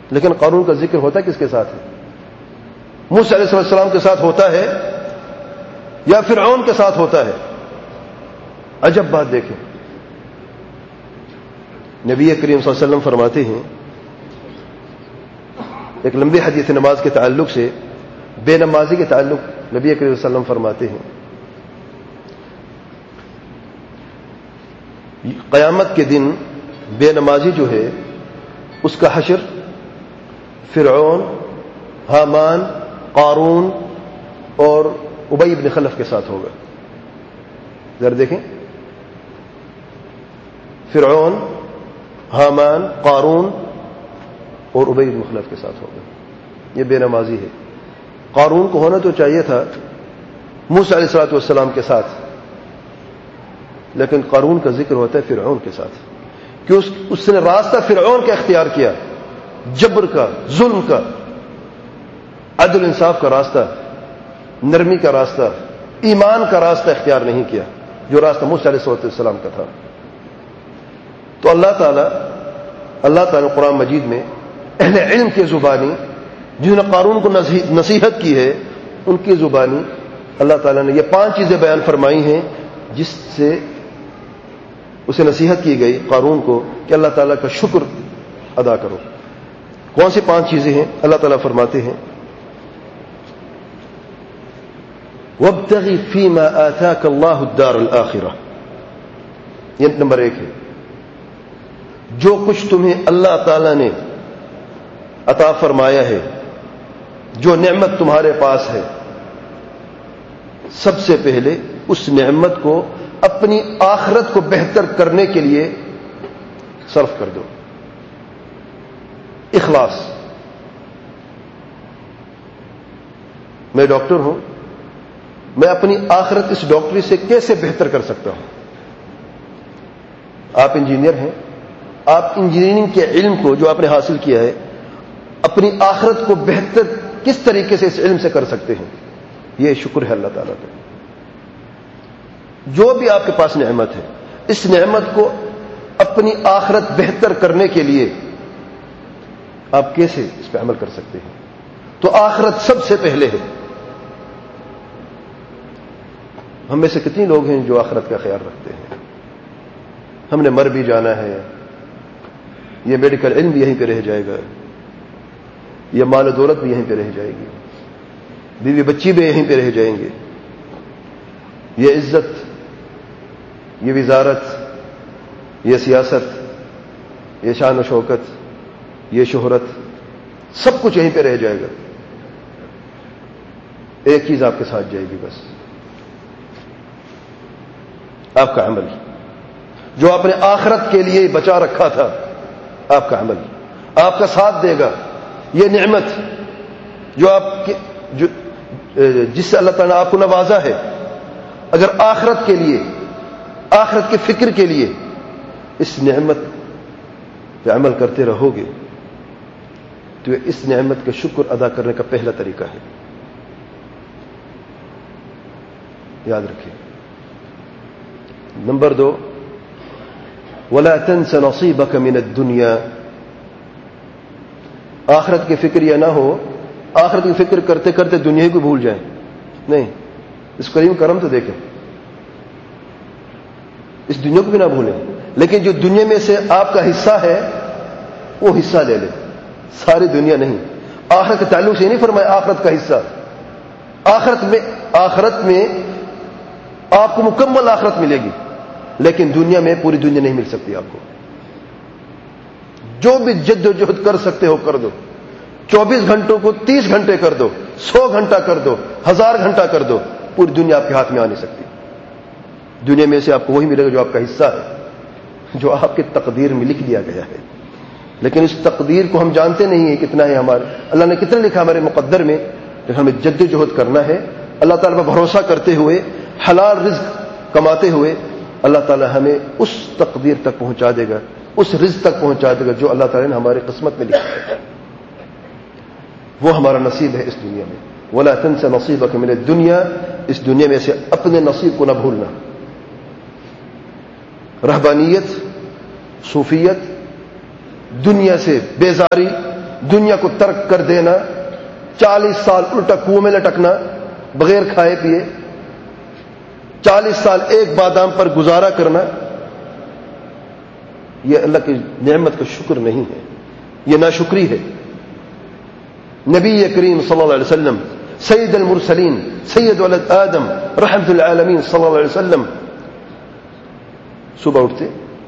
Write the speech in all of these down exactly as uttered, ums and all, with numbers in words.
لیکن قارون کا ذکر ہوتا کس کے ساتھ ہے؟ موسیٰ علیہ السلام کے ساتھ ہوتا ہے یا فرعون کے ساتھ ہوتا ہے؟ عجب بات دیکھیں، نبی کریم صلی اللہ علیہ وسلم فرماتے ہیں ایک لمبی حدیث نماز کے تعلق سے، بے نمازی کے تعلق نبی کریم صلی اللہ علیہ وسلم فرماتے ہیں قیامت کے دن بے نمازی جو ہے اس کا حشر فرعون، حامان، قارون اور ابی بن خلف کے ساتھ ہوگا۔ ذرا دیکھیں، فرعون، حامان، قارون اور ابی بن خلف کے ساتھ ہوگا۔ یہ بے نمازی ہے۔ قارون کو ہونا تو چاہیے تھا موسیٰ علیہ الصلوۃ والسلام کے ساتھ، لیکن قارون کا ذکر ہوتا ہے فرعون کے ساتھ، کہ اس, اس نے راستہ فرعون کا اختیار کیا، جبر کا، ظلم کا، عدل انصاف کا راستہ، نرمی کا راستہ، ایمان کا راستہ اختیار نہیں کیا، جو راستہ موسیٰ علیہ السلام کا تھا۔ تو اللہ تعالیٰ اللہ تعالیٰ قرآن مجید میں اہل علم کی زبانی، جنہوں نے قارون کو نصیحت کی ہے، ان کی زبانی اللہ تعالیٰ نے یہ پانچ چیزیں بیان فرمائی ہیں جس سے اسے نصیحت کی گئی قارون کو کہ اللہ تعالیٰ کا شکر ادا کرو۔ کون سی پانچ چیزیں ہیں؟ اللہ تعالیٰ فرماتے ہیں وَابْتَغِ فِي مَا آتَاكَ اللَّهُ الدَّارَ الْآخِرَةَ، یہ نمبر ایک ہے، جو کچھ تمہیں اللہ تعالیٰ نے عطا فرمایا ہے، جو نعمت تمہارے پاس ہے، سب سے پہلے اس نعمت کو اپنی آخرت کو بہتر کرنے کے لیے صرف کر دو۔ اخلاص۔ میں ڈاکٹر ہوں، میں اپنی آخرت اس ڈاکٹری سے کیسے بہتر کر سکتا ہوں؟ آپ انجینئر ہیں، آپ انجینئرنگ کے علم کو جو آپ نے حاصل کیا ہے، اپنی آخرت کو بہتر کس طریقے سے اس علم سے کر سکتے ہیں؟ یہ شکر ہے اللہ تعالیٰ کا۔ جو بھی آپ کے پاس نعمت ہے، اس نعمت کو اپنی آخرت بہتر کرنے کے لیے آپ کیسے اس پہ عمل کر سکتے ہیں؟ تو آخرت سب سے پہلے ہے۔ ہم میں سے کتنے لوگ ہیں جو آخرت کا خیال رکھتے ہیں؟ ہم نے مر بھی جانا ہے، یہ میڈیکل علم بھی یہیں پہ رہ جائے گا، یہ مال و دولت بھی یہیں پہ رہ جائے گی، بیوی بچی بھی یہیں پہ رہ جائیں گے، یہ عزت، یہ وزارت، یہ سیاست، یہ شان و شوکت، یہ شہرت، سب کچھ یہیں پہ رہ جائے گا۔ ایک چیز آپ کے ساتھ جائے گی، بس آپ کا عمل، جو آپ نے آخرت کے لیے بچا رکھا تھا، آپ کا عمل آپ کا ساتھ دے گا۔ یہ نعمت جو آپ کی جو جس سے اللہ تعالیٰ نے آپ کو نوازا ہے، اگر آخرت کے لیے، آخرت کے فکر کے لیے اس نعمت پہ عمل کرتے رہو گے تو اس نعمت کا شکر ادا کرنے کا پہلا طریقہ ہے۔ یاد رکھیں۔ نمبر دو، وَلَا تَنْسَ نَصِيبَكَ مِنَ الدُّنْيَا، آخرت کی فکر یہ نہ ہو آخرت کی فکر کرتے کرتے دنیا کو بھول جائیں، نہیں، اس کریم کرم تو دیکھیں، اس دنیا کو بھی نہ بھولیں، لیکن جو دنیا میں سے آپ کا حصہ ہے وہ حصہ لے لیں، ساری دنیا نہیں۔ آخرت کے تعلق سے یہ نہیں فرمایا آخرت کا حصہ، آخرت میں آخرت میں آپ کو مکمل آخرت ملے گی، لیکن دنیا میں پوری دنیا نہیں مل سکتی آپ کو۔ جو بھی جد و جہد کر سکتے ہو کر دو، چوبیس گھنٹوں کو تیس گھنٹے کر دو، سو گھنٹہ کر دو، ہزار گھنٹہ کر دو، پوری دنیا آپ کے ہاتھ میں آ نہیں سکتی۔ دنیا میں سے آپ کو وہی ملے گا جو آپ کا حصہ ہے، جو آپ کی تقدیر میں لکھ دیا گیا ہے، لیکن اس تقدیر کو ہم جانتے نہیں ہیں کتنا ہے ہمارے، اللہ نے کتنا لکھا ہمارے مقدر میں، لیکن ہمیں جد و جہد کرنا ہے، اللہ تعالیٰ پر بھروسہ کرتے ہوئے، حلال رزق کماتے ہوئے اللہ تعالیٰ ہمیں اس تقدیر تک پہنچا دے گا، اس رزق تک پہنچا دے گا جو اللہ تعالیٰ نے ہماری قسمت میں لکھا ہے، وہ ہمارا نصیب ہے اس دنیا میں۔ وَلَا تَنْسَ نَصِيبَكَ مِنَ الدُّنْيَا، اس دنیا میں سے اپنے نصیب کو نہ بھولنا۔ رہبانیت، صوفیت، دنیا سے بیزاری، دنیا کو ترک کر دینا، چالیس سال الٹا کنویں میں لٹکنا بغیر کھائے پیے، چالیس سال ایک بادام پر گزارا کرنا، یہ اللہ کی نعمت کا شکر نہیں ہے، یہ ناشکری ہے۔ نبی کریم صلی اللہ علیہ وسلم سید المرسلین سید ولد آدم رحمت العالمین صلی اللہ علیہ وسلم صبح اٹھتے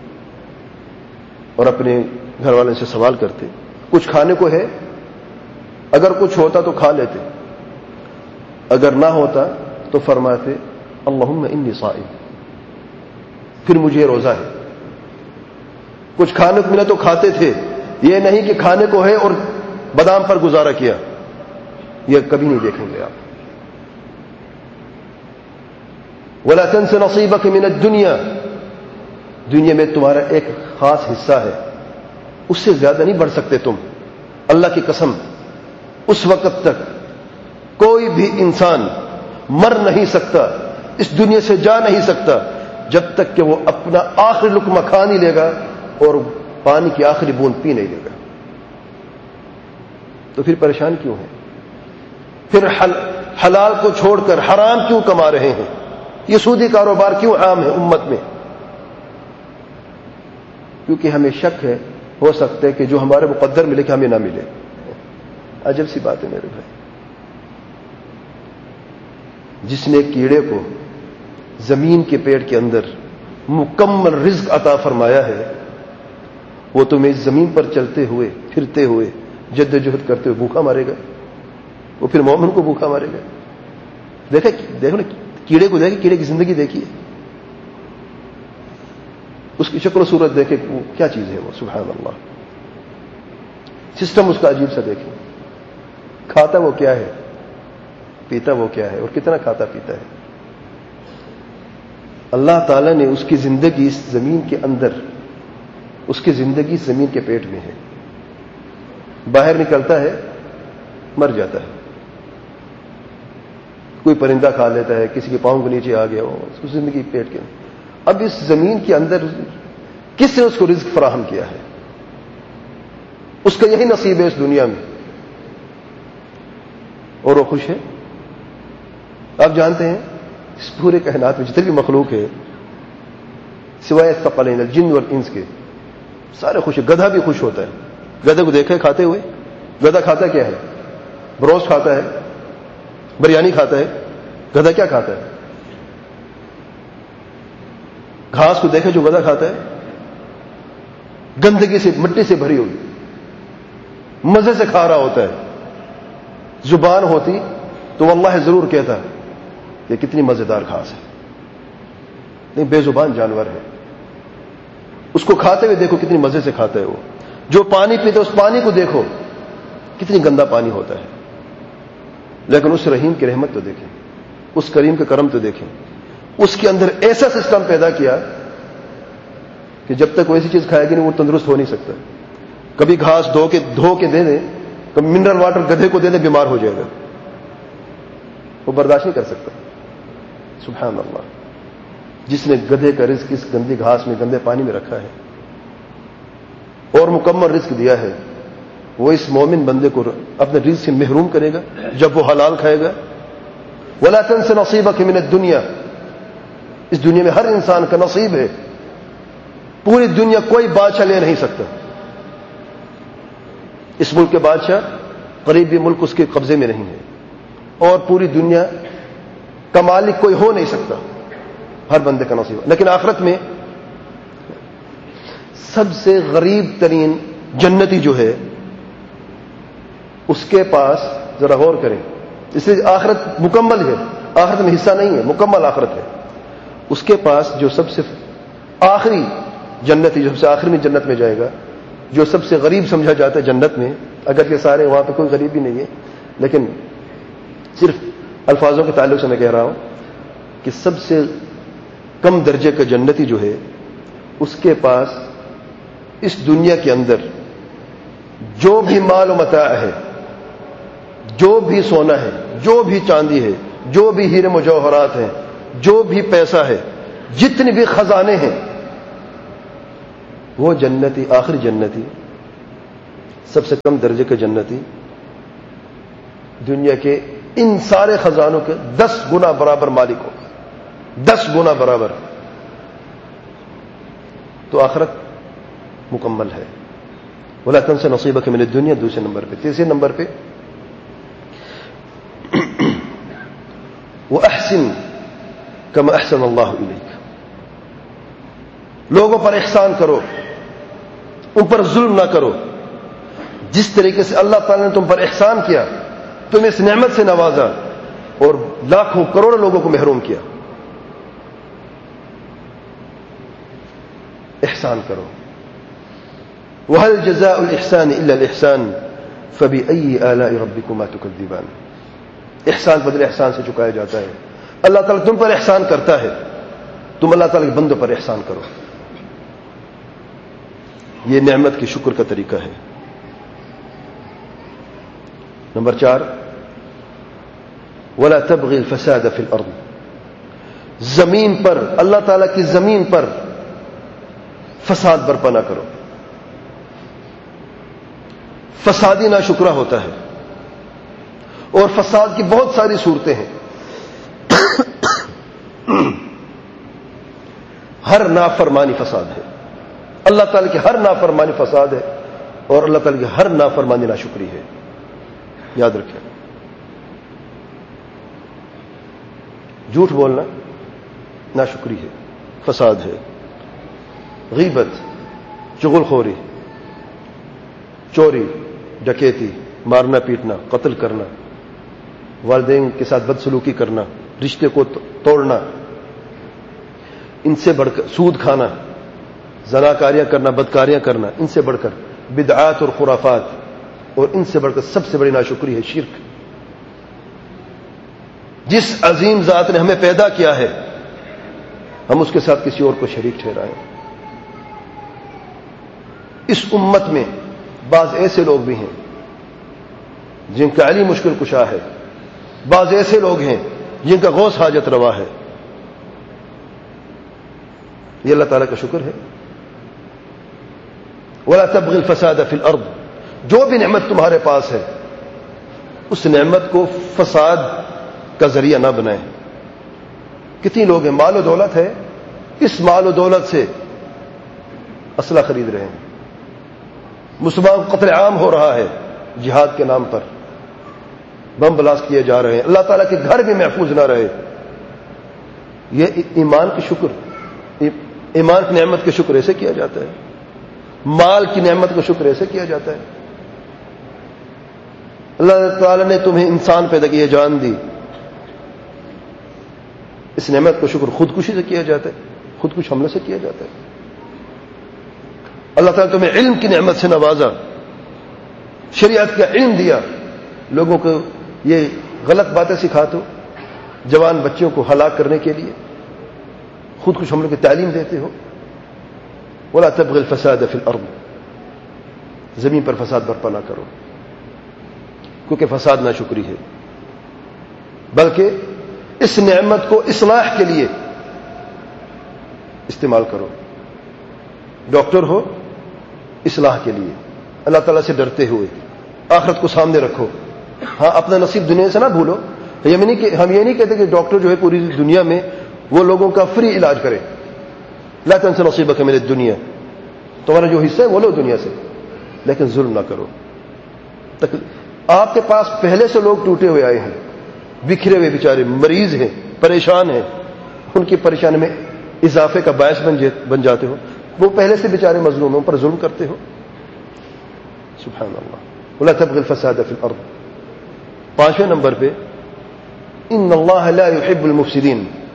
اور اپنے گھر والوں سے سوال کرتے کچھ کھانے کو ہے؟ اگر کچھ ہوتا تو کھا لیتے، اگر نہ ہوتا تو فرماتے اللہم انی صائم، پھر مجھے روزہ ہے۔ کچھ کھانے کو ملا تو کھاتے تھے، یہ نہیں کہ کھانے کو ہے اور بادام پر گزارا کیا، یہ کبھی نہیں دیکھیں گے آپ۔ وَلَا تَنْسَ نَصِيبَكَ مِنَ الدُّنْيَا، دنیا میں تمہارا ایک خاص حصہ ہے، اس سے زیادہ نہیں بڑھ سکتے تم، اللہ کی قسم۔ اس وقت تک کوئی بھی انسان مر نہیں سکتا، اس دنیا سے جا نہیں سکتا جب تک کہ وہ اپنا آخری لقمہ کھا نہیں لے گا اور پانی کی آخری بوند پی نہیں لے گا۔ تو پھر پریشان کیوں ہیں؟ پھر حل حلال کو چھوڑ کر حرام کیوں کما رہے ہیں؟ یہ سودی کاروبار کیوں عام ہے امت میں؟ کیونکہ ہمیں شک ہے، ہو سکتا ہے کہ جو ہمارے مقدر ملے کہ ہمیں نہ ملے۔ عجب سی بات ہے میرے بھائی، جس نے کیڑے کو زمین کے پیڑ کے اندر مکمل رزق عطا فرمایا ہے، وہ تمہیں اس زمین پر چلتے ہوئے پھرتے ہوئے جدوجہد کرتے ہوئے بھوکا مارے گا، وہ پھر مومن کو بھوکا مارے گا۔ دیکھیں دیکھو نا کیڑے کو، دیکھیں کیڑے کی زندگی دیکھیے، اس کی شکل و صورت دیکھیں وہ کیا چیز ہے، وہ سبحان اللہ، سسٹم اس کا عجیب سا دیکھیں، کھاتا وہ کیا ہے، پیتا وہ کیا ہے، اور کتنا کھاتا پیتا ہے۔ اللہ تعالیٰ نے اس کی زندگی اس زمین کے اندر، اس کی زندگی زمین کے پیٹ میں ہے، باہر نکلتا ہے مر جاتا ہے، کوئی پرندہ کھا لیتا ہے، کسی کے پاؤں کے نیچے آ گیا، وہ زندگی پیٹ کے اندر۔ اب اس زمین کے اندر کس نے اس کو رزق فراہم کیا ہے؟ اس کا یہی نصیب ہے اس دنیا میں، اور وہ خوش ہے۔ آپ جانتے ہیں اس پورے کائنات میں جتنے بھی مخلوق ہے سوائے ثقلین الجن والانس کے، سارے خوش ہیں۔ گدھا بھی خوش ہوتا ہے، گدھے کو دیکھا ہے کھاتے ہوئے؟ گدھا کھاتا کیا ہے؟ بروسٹ کھاتا ہے، بریانی کھاتا ہے۔ گدھا کیا کھاتا ہے؟ گھاس کو دیکھے جو گدھا کھاتا ہے؟ گندگی سے، مٹی سے بھری ہوئی، مزے سے کھا رہا ہوتا ہے۔ زبان ہوتی تو واللہ ضرور کہتا یہ کتنی مزیدار گھاس ہے، نہیں بے زبان جانور ہے۔ اس کو کھاتے ہوئے دیکھو کتنی مزے سے کھاتا ہے وہ۔ جو پانی پیتے اس پانی کو دیکھو کتنی گندا پانی ہوتا ہے، لیکن اس رحیم کی رحمت تو دیکھیں، اس کریم کا کرم تو دیکھیں۔ اس کے اندر ایسا سسٹم پیدا کیا کہ جب تک وہ ایسی چیز کھائے گی نہیں وہ تندرست ہو نہیں سکتا۔ کبھی گھاس دھو کے دھو کے دے دیں، کبھی منرل واٹر گدھے کو دے دیں، بیمار ہو جائے گا، وہ برداشت نہیں کر سکتا۔ سبحان اللہ، جس نے گدھے کا رزق اس گندی گھاس میں، گندے پانی میں رکھا ہے اور مکمل رزق دیا ہے، وہ اس مومن بندے کو اپنے رزق سے محروم کرے گا جب وہ حلال کھائے گا؟ وَلَا تَنْسَ نَصِيبَكَ مِنَ الدُّنْيَا، اس دنیا میں ہر انسان کا نصیب ہے، پوری دنیا کوئی بادشاہ لے نہیں سکتا۔ اس ملک کے بادشاہ قریب بھی ملک اس کے قبضے میں نہیں ہے، اور پوری دنیا کا مالک کوئی ہو نہیں سکتا، ہر بندے کا نصیب ہے۔ لیکن آخرت میں سب سے غریب ترین جنتی جو ہے اس کے پاس، ذرا غور کریں، اس لیے آخرت مکمل ہے، آخرت میں حصہ نہیں ہے، مکمل آخرت ہے۔ اس کے پاس جو سب سے آخری جنتی، جو سب سے آخری میں جنت میں جائے گا، جو سب سے غریب سمجھا جاتا ہے جنت میں، اگر کہ سارے وہاں پہ کوئی غریب بھی نہیں ہے، لیکن صرف الفاظوں کے تعلق سے میں کہہ رہا ہوں کہ سب سے کم درجے کا جنتی جو ہے اس کے پاس اس دنیا کے اندر جو بھی مال و متاع ہے، جو بھی سونا ہے، جو بھی چاندی ہے، جو بھی ہیرے مجوہرات ہیں، جو بھی پیسہ ہے، جتنے بھی خزانے ہیں، وہ جنتی، آخری جنتی سب سے کم درجے کے جنتی دنیا کے ان سارے خزانوں کے دس گنا برابر مالک ہوگا، دس گنا برابر. تو آخرت مکمل ہے. ولا تنس نصیبک من الدنیا دوسرے نمبر پہ. تیسرے نمبر پہ وَأَحْسِن كَمَا أَحْسَنَ اللَّهُ إِلَيْكَ، لوگوں پر احسان کرو، ان پر ظلم نہ کرو. جس طریقے سے اللہ تعالیٰ نے تم پر احسان کیا، تمہیں اس نعمت سے نوازا اور لاکھوں کروڑوں لوگوں کو محروم کیا. احسان کرو. وَهَلْ جَزَاءُ الْإِحْسَانِ إِلَّا الْإِحْسَانُ فَبِأَيِّ آلَاءِ رَبِّكُمَا تُكَذِّبَانِ. احسان بدلے احسان سے چکایا جاتا ہے. اللہ تعالیٰ تم پر احسان کرتا ہے، تم اللہ تعالیٰ کے بندوں پر احسان کرو. یہ نعمت کی شکر کا طریقہ ہے. نمبر چار وَلَا تَبْغِ الْفَسَادَ فِي الْأَرْضِ، زمین پر، اللہ تعالیٰ کی زمین پر فساد برپا نہ کرو. فسادی ناشکرا ہوتا ہے، اور فساد کی بہت ساری صورتیں ہیں. ہر نافرمانی فساد ہے. اللہ تعالیٰ کی ہر نافرمانی فساد ہے، اور اللہ تعالیٰ کی ہر نافرمانی ناشکری ہے. یاد رکھیں. جھوٹ بولنا ناشکری ہے، فساد ہے. غیبت، چغل خوری، چوری، ڈکیتی، مارنا پیٹنا، قتل کرنا، والدین کے ساتھ بدسلوکی کرنا، رشتے کو توڑنا، ان سے بڑھ کر سود کھانا، زناکاریاں کرنا، بدکاریاں کرنا، ان سے بڑھ کر بدعات اور خرافات، اور ان سے بڑھ کر سب سے بڑی ناشکری ہے شرک. جس عظیم ذات نے ہمیں پیدا کیا ہے، ہم اس کے ساتھ کسی اور کو شریک ٹھہرائیں. اس امت میں بعض ایسے لوگ بھی ہیں جن کا علی مشکل کشا ہے، بعض ایسے لوگ ہیں جن کا غوث حاجت روا ہے. یہ اللہ تعالیٰ کا شکر ہے. وَلَا تَبْغِ الْفَسَادَ فِي الْأَرْضِ، جو بھی نعمت تمہارے پاس ہے اس نعمت کو فساد کا ذریعہ نہ بنائیں. کتنی لوگ ہیں، مال و دولت ہے، اس مال و دولت سے اسلحہ خرید رہے ہیں، مسلمان قتل عام ہو رہا ہے جہاد کے نام پر، بم بلاسٹ کیے جا رہے ہیں، اللہ تعالیٰ کے گھر بھی محفوظ نہ رہے. یہ ایمان کی شکر، ایمان کی نعمت کا شکر ایسے کیا جاتا ہے، مال کی نعمت کا شکر ایسے کیا جاتا ہے. اللہ تعالیٰ نے تمہیں انسان پیدا کیا، جان دی، اس نعمت کا شکر خودکشی سے کیا جاتا ہے، خودکش حملے سے کیا جاتا ہے. اللہ تعالیٰ تمہیں علم کی نعمت سے نوازا، شریعت کا علم دیا، لوگوں کو یہ غلط باتیں سکھاتے ہو، جوان بچوں کو ہلاک کرنے کے لیے خودکش حملوں کی تعلیم دیتے ہو. وَلَا تَبْغِ الْفَسَادَ فِي الْأَرْضِ، زمین پر فساد برپا نہ کرو، کیونکہ فساد ناشکری ہے. بلکہ اس نعمت کو اصلاح کے لیے استعمال کرو. ڈاکٹر ہو اصلاح کے لیے، اللہ تعالیٰ سے ڈرتے ہوئے، آخرت کو سامنے رکھو. ہاں اپنا نصیب دنیا سے نہ بھولو. ہم یہ نہیں کہتے کہ ڈاکٹر جو ہے پوری دنیا میں وہ لوگوں کا فری علاج کرے. لا تنس نصیبک من الدنیا، تمہارا جو حصہ ہے وہ لو دنیا سے، لیکن ظلم نہ کرو. آپ کے پاس پہلے سے لوگ ٹوٹے ہوئے آئے ہیں، بکھرے ہوئے بیچارے، مریض ہیں، پریشان ہیں، ان کی پریشانی میں اضافے کا باعث بن جاتے ہو. وہ پہلے سے بیچارے مظلوموں پر ظلم کرتے ہو. سبحان اللہ. ولا تبغ الفساد فی الارض. پانچویں نمبر پہ ان اللہ لا يحب المفسدین،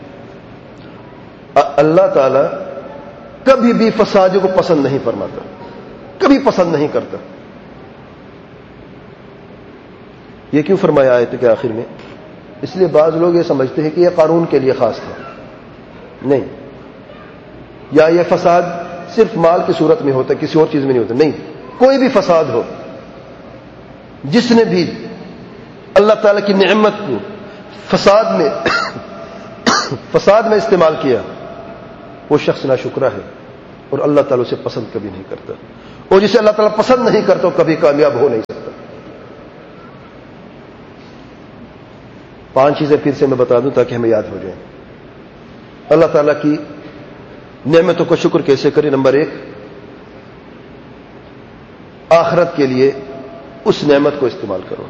اللہ تعالی کبھی بھی فسادیوں کو پسند نہیں فرماتا، کبھی پسند نہیں کرتا. یہ کیوں فرمایا آیت کے آخر میں؟ اس لیے بعض لوگ یہ سمجھتے ہیں کہ یہ قانون کے لیے خاص تھا. نہیں، یا یہ فساد صرف مال کی صورت میں ہوتا ہے، کسی اور چیز میں نہیں ہوتا. نہیں، کوئی بھی فساد ہو، جس نے بھی اللہ تعالی کی نعمت کو فساد میں فساد میں استعمال کیا، وہ شخص ناشکرا ہے اور اللہ تعالی اسے پسند کبھی نہیں کرتا. اور جسے اللہ تعالیٰ پسند نہیں کرتا کبھی کامیاب ہو نہیں سکتا. پانچ چیزیں پھر سے میں بتا دوں تاکہ ہمیں یاد ہو جائیں. اللہ تعالیٰ کی نعمتوں کا شکر کیسے کریں؟ نمبر ایک، آخرت کے لیے اس نعمت کو استعمال کرو.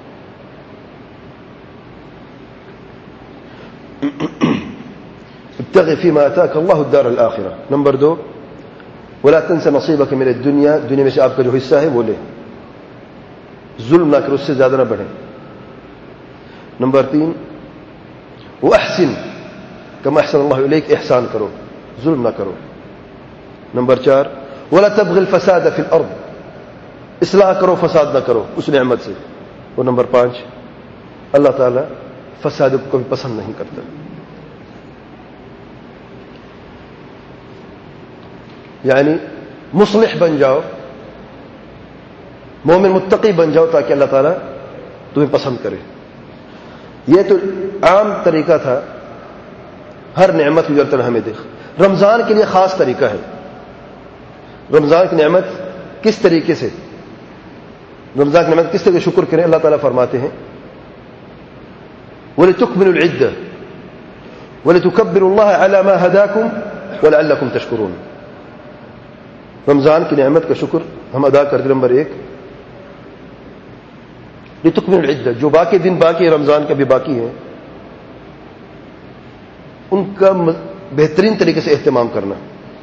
ابتغ فيما آتاك الله الدار الآخرة. نمبر دو، ولا تنس نصيبك من الدنيا. دنیا میں سے آپ کا جو حصہ ہے وہ لے، ظلم نہ کرو، اس سے زیادہ نہ بڑھیں. نمبر تین، واحسن كما احسن الله اليك. احسان کرو، ظلم نہ کرو. نمبر چار، ولا تبغ الفساد في الارض. اصلاح کرو، فساد نہ کرو اس نعمت سے. اور نمبر پانچ، اللہ تعالی فساد کو کبھی پسند نہیں کرتا. یعنی مصلح بن جاؤ، مومن متقی بن جاؤ تاکہ اللہ تعالیٰ تمہیں پسند کرے. یہ تو عام طریقہ تھا ہر نعمت جو اللہ تعالیٰ ہمیں دیکھ. رمضان کے لیے خاص طریقہ ہے. رمضان کی نعمت کس طریقے سے رمضان کی نعمت کس طریقے سے شکر کریں؟ اللہ تعالیٰ فرماتے ہیں وَلِتُكْمِلُوا الْعِدَّةَ وَلِتُكَبِّرُوا اللَّهَ عَلَى مَا هَدَاكُمْ وَلَعَلَّكُمْ تَشْكُرُونَ. رمضان کی نعمت کا شکر ہم ادا کرتے. نمبر ایک، لِتُكْمِلُوا الْعِدَّةَ. جو باقی دن باقی رمضان کا بھی باقی ہے ان کا بہترین طریقے سے اہتمام کرنا.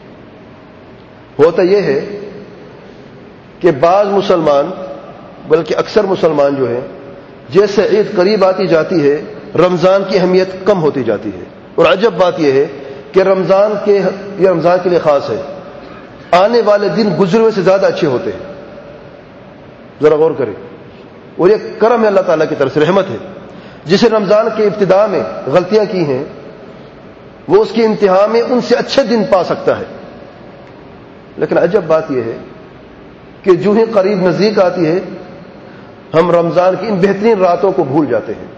ہوتا یہ ہے کہ بعض مسلمان بلکہ اکثر مسلمان جو ہے جیسے عید قریب آتی جاتی ہے رمضان کی اہمیت کم ہوتی جاتی ہے. اور عجب بات یہ ہے کہ رمضان کے یہ رمضان کے لیے خاص ہے، آنے والے دن گزرے ہوئے سے زیادہ اچھے ہوتے ہیں. ذرا غور کریں. اور یہ کرم ہے اللہ تعالیٰ کی طرف سے، رحمت ہے. جسے رمضان کے ابتدا میں غلطیاں کی ہیں وہ اس کی انتہا میں ان سے اچھے دن پا سکتا ہے. لیکن عجب بات یہ ہے کہ جو ہی قریب نزدیک آتی ہے ہم رمضان کی ان بہترین راتوں کو بھول جاتے ہیں.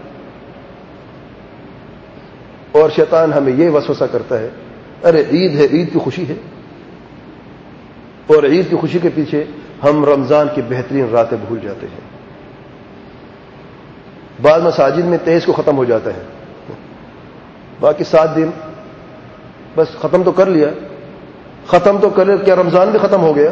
اور شیطان ہمیں یہ وسوسہ کرتا ہے ارے عید ہے، عید کی خوشی ہے، اور عید کی خوشی کے پیچھے ہم رمضان کی بہترین راتیں بھول جاتے ہیں. بعض مساجد میں تیئیس کو ختم ہو جاتا ہے، باقی سات دن بس ختم تو کر لیا. ختم تو کر لیا، کیا رمضان بھی ختم ہو گیا؟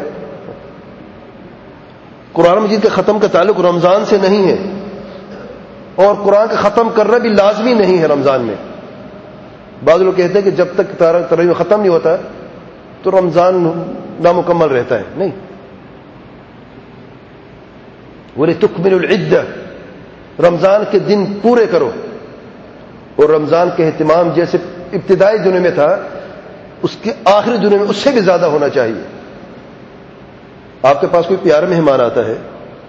قرآن مجید کے ختم کا تعلق رمضان سے نہیں ہے، اور قرآن کا ختم کرنا بھی لازمی نہیں ہے رمضان میں. بعض لوگ کہتے ہیں کہ جب تک تراویح ختم نہیں ہوتا تو رمضان نامکمل رہتا ہے. نہیں، وَلِتُكْمِلُوا الْعِدَّةَ. رمضان کے دن پورے کرو. اور رمضان کے اہتمام جیسے ابتدائی دنوں میں تھا اس کے آخری دنوں میں اس سے بھی زیادہ ہونا چاہیے. آپ کے پاس کوئی پیارا مہمان آتا ہے،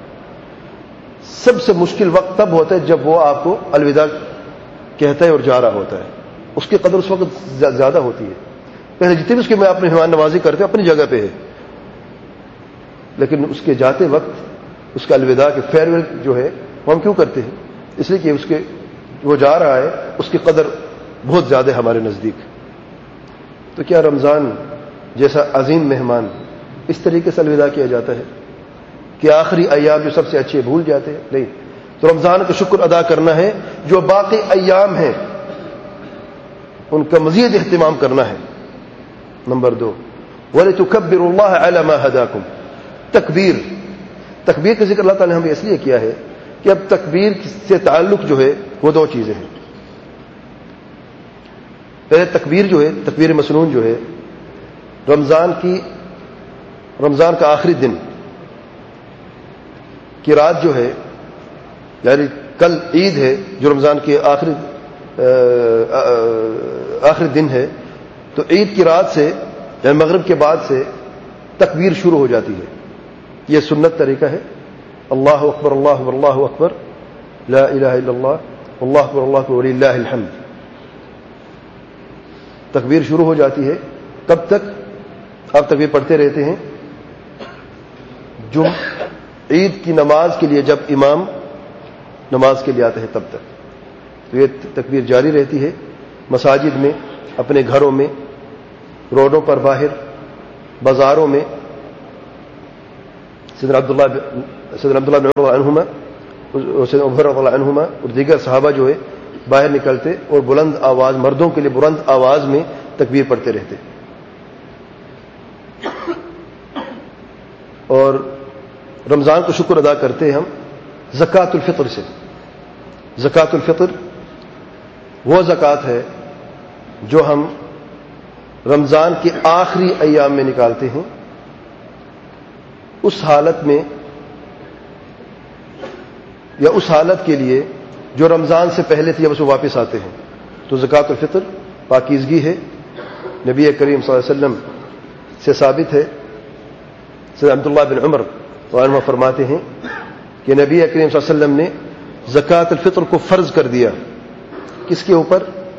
سب سے مشکل وقت تب ہوتا ہے جب وہ آپ کو الوداع کہتا ہے اور جا رہا ہوتا ہے. اس کی قدر اس وقت زیادہ ہوتی ہے. پہلے جتنے بھی اس کے میں اپنے مہمان نوازی کرتے ہیں اپنی جگہ پہ ہے، لیکن اس کے جاتے وقت اس کا الوداع کے فیئر ویل جو ہے وہ ہم کیوں کرتے ہیں؟ اس لیے کہ اس کے وہ جا رہا ہے اس کی قدر بہت زیادہ ہے ہمارے نزدیک. تو کیا رمضان جیسا عظیم مہمان اس طریقے سے الوداع کیا جاتا ہے کہ آخری ایام جو سب سے اچھے بھول جاتے ہیں؟ نہیں. تو رمضان کا شکر ادا کرنا ہے، جو باقی ایام ہیں ان کا مزید اہتمام کرنا ہے. نمبر دو، وَلِتُكَبِّرُوا اللَّهَ عَلَى مَا هَدَاكُمْ. تکبیر. تکبیر کا ذکر اللہ تعالیٰ نے ہمیں اس لیے کیا ہے کہ اب تکبیر سے تعلق جو ہے وہ دو چیزیں ہیں. پہلے تکبیر جو ہے، تکبیر مسنون جو ہے، رمضان کی رمضان کا آخری دن کی رات جو ہے، یعنی کل عید ہے جو رمضان کے آخری آخری دن ہے، تو عید کی رات سے یعنی مغرب کے بعد سے تکبیر شروع ہو جاتی ہے. یہ سنت طریقہ ہے. اللہ اکبر اللہ اکبر اللہ اکبر لا الہ الا اللہ اللہ اکبر اللہ اکبر وللہ الحمد. تکبیر شروع ہو جاتی ہے. کب تک آپ تکبیر پڑھتے رہتے ہیں؟ جم عید کی نماز کے لیے جب امام نماز کے لیے آتے ہیں تب تک. تو یہ تکبیر جاری رہتی ہے مساجد میں، اپنے گھروں میں، روڈوں پر، باہر بازاروں میں. سیدنا عبداللہ سیدنا عبداللہ بن عمر عنہما اور سیدنا ابو ہریرہ رضی عنہما اور دیگر صحابہ جو ہے باہر نکلتے اور بلند آواز مردوں کے لیے بلند آواز میں تکبیر پڑھتے رہتے. اور رمضان کو شکر ادا کرتے ہم زکوٰۃ الفطر سے. زکوٰۃ الفطر وہ زکوٰۃ ہے جو ہم رمضان کے آخری ایام میں نکالتے ہیں, اس حالت میں یا اس حالت کے لیے جو رمضان سے پہلے تھی اب اس واپس آتے ہیں. تو زکوٰۃ الفطر پاکیزگی ہے, نبی کریم صلی اللہ علیہ وسلم سے ثابت ہے. سیدنا عبداللہ بن عمر عنہ فرماتے ہیں کہ نبی کریم صلی اللہ علیہ وسلم نے زکوٰۃ الفطر کو فرض کر دیا. کس کے اوپر؟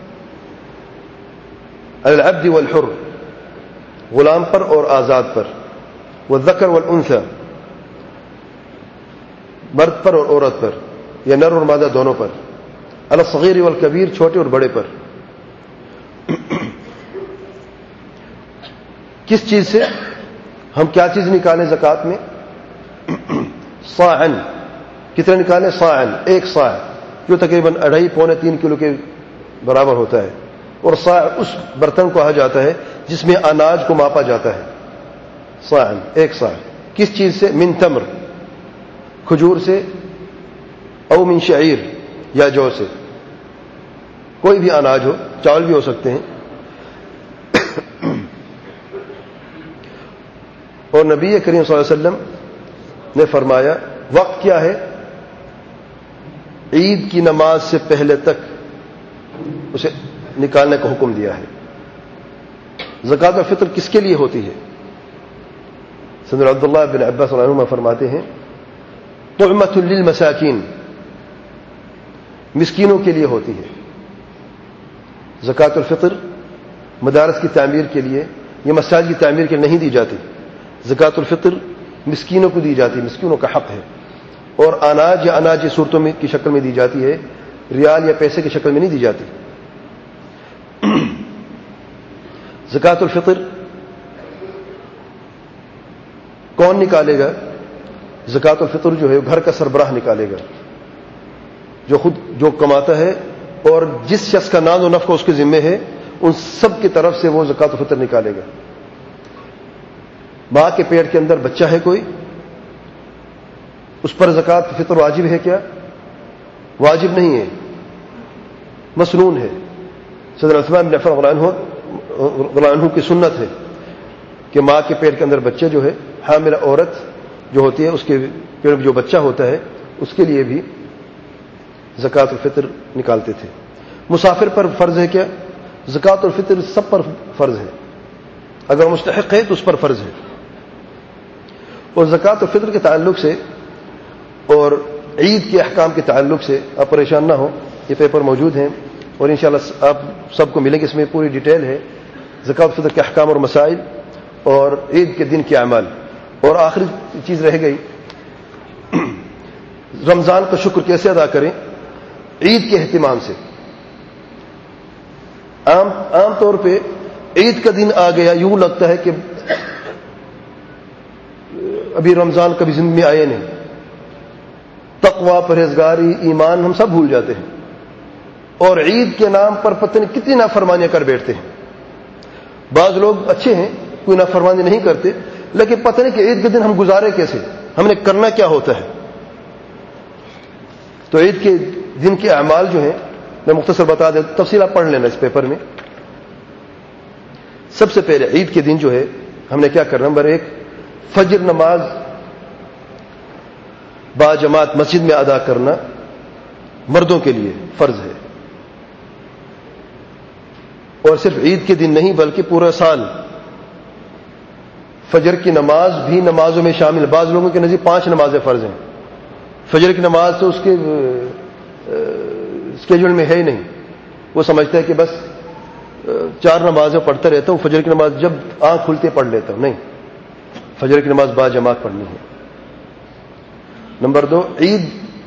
العبد والحر, غلام پر اور آزاد پر, والذکر والانثى, مرد پر اور عورت پر, یا نر اور مادہ دونوں پر, الصغیر والکبیر, چھوٹے اور بڑے پر. کس چیز سے ہم کیا چیز نکالیں زکوٰۃ میں؟ صاعن. کتنا نکالیں؟ صاعن, ایک صاع جو تقریباً اڑھائی پونے تین کلو کے برابر ہوتا ہے. اور صاع اس برتن کو کہا جاتا ہے جس میں اناج کو ماپا جاتا ہے. صاعن, ایک صاع. کس چیز سے؟ من تمر, کھجور سے, او من شعیر, یا جو سے, کوئی بھی اناج ہو, چاول بھی ہو سکتے ہیں. اور نبی کریم صلی اللہ علیہ وسلم نے فرمایا وقت کیا ہے؟ عید کی نماز سے پہلے تک اسے نکالنے کا حکم دیا ہے. زکوٰۃ الفطر کس کے لیے ہوتی ہے؟ سیدنا عبداللہ بن عباس رضی اللہ عنہما فرماتے ہیں طعمۃ للمساکین, مسکینوں کے لیے ہوتی ہے. زکوٰۃ الفطر مدارس کی تعمیر کے لیے یا مساجد کی تعمیر کے لیے نہیں دی جاتی. زکوٰۃ الفطر مسکینوں کو دی جاتی, مسکینوں کا حق ہے. اور اناج یا اناج کی صورتوں میں کی شکل میں دی جاتی ہے, ریال یا پیسے کی شکل میں نہیں دی جاتی. زکوٰۃ الفطر کون نکالے گا؟ زکوٰۃ الفطر جو ہے گھر کا سربراہ نکالے گا, جو خود جو کماتا ہے اور جس شخص کا ناز و نفع اس کے ذمے ہے ان سب کی طرف سے وہ زکوٰۃ الفطر نکالے گا. ماں کے پیٹ کے اندر بچہ ہے کوئی, اس پر زکوٰۃ فطر واجب ہے کیا؟ واجب نہیں ہے, مسنون ہے. سیدنا عثمان بن عفان رضی اللہ عنہ کی سنت ہے کہ ماں کے پیٹ کے اندر بچہ جو ہے, حاملہ عورت جو ہوتی ہے اس کے پیٹ میں جو بچہ ہوتا ہے اس کے لیے بھی زکوٰۃ الفطر نکالتے تھے. مسافر پر فرض ہے کیا؟ زکوٰۃ الفطر سب پر فرض ہے, اگر مستحق ہے تو اس پر فرض ہے. اور زکوٰۃ الفطر کے تعلق سے اور عید کے احکام کے تعلق سے آپ پریشان نہ ہو, یہ پیپر موجود ہیں اور انشاءاللہ آپ سب کو ملیں گے. اس میں پوری ڈیٹیل ہے زکوٰۃ الفطر کے احکام اور مسائل اور عید کے دن کے اعمال. اور آخری چیز رہ گئی, رمضان کا شکر کیسے ادا کریں؟ عید کے اہتمام سے. عام عام طور پہ عید کا دن آ گیا یوں لگتا ہے کہ ابھی رمضان کبھی زندگی میں آئے نہیں. تقوی, پرہیزگاری, ایمان ہم سب بھول جاتے ہیں اور عید کے نام پر پتہ نہیں کتنی نافرمانیاں کر بیٹھتے ہیں. بعض لوگ اچھے ہیں, کوئی نافرمانی نہیں کرتے, لیکن پتہ نہیں کہ عید کے دن ہم گزارے کیسے, ہم نے کرنا کیا ہوتا ہے. تو عید کے دن کے اعمال جو ہیں میں مختصر بتا دیں, تفصیل آپ پڑھ لینا اس پیپر میں. سب سے پہلے عید کے دن جو ہے ہم نے کیا کرنا؟ نمبر ایک, فجر نماز با جماعت مسجد میں ادا کرنا مردوں کے لیے فرض ہے. اور صرف عید کے دن نہیں بلکہ پورا سال فجر کی نماز بھی نمازوں میں شامل. بعض لوگوں کے نزدیک پانچ نمازیں فرض ہیں, فجر کی نماز تو اس کے اسکیجول میں ہے ہی نہیں. وہ سمجھتا ہے کہ بس چار نمازیں پڑھتا رہتا ہوں, فجر کی نماز جب آنکھ کھلتے پڑھ لیتا ہوں. نہیں, فجر کی نماز با جماعت پڑھنی ہے. نمبر دو, عید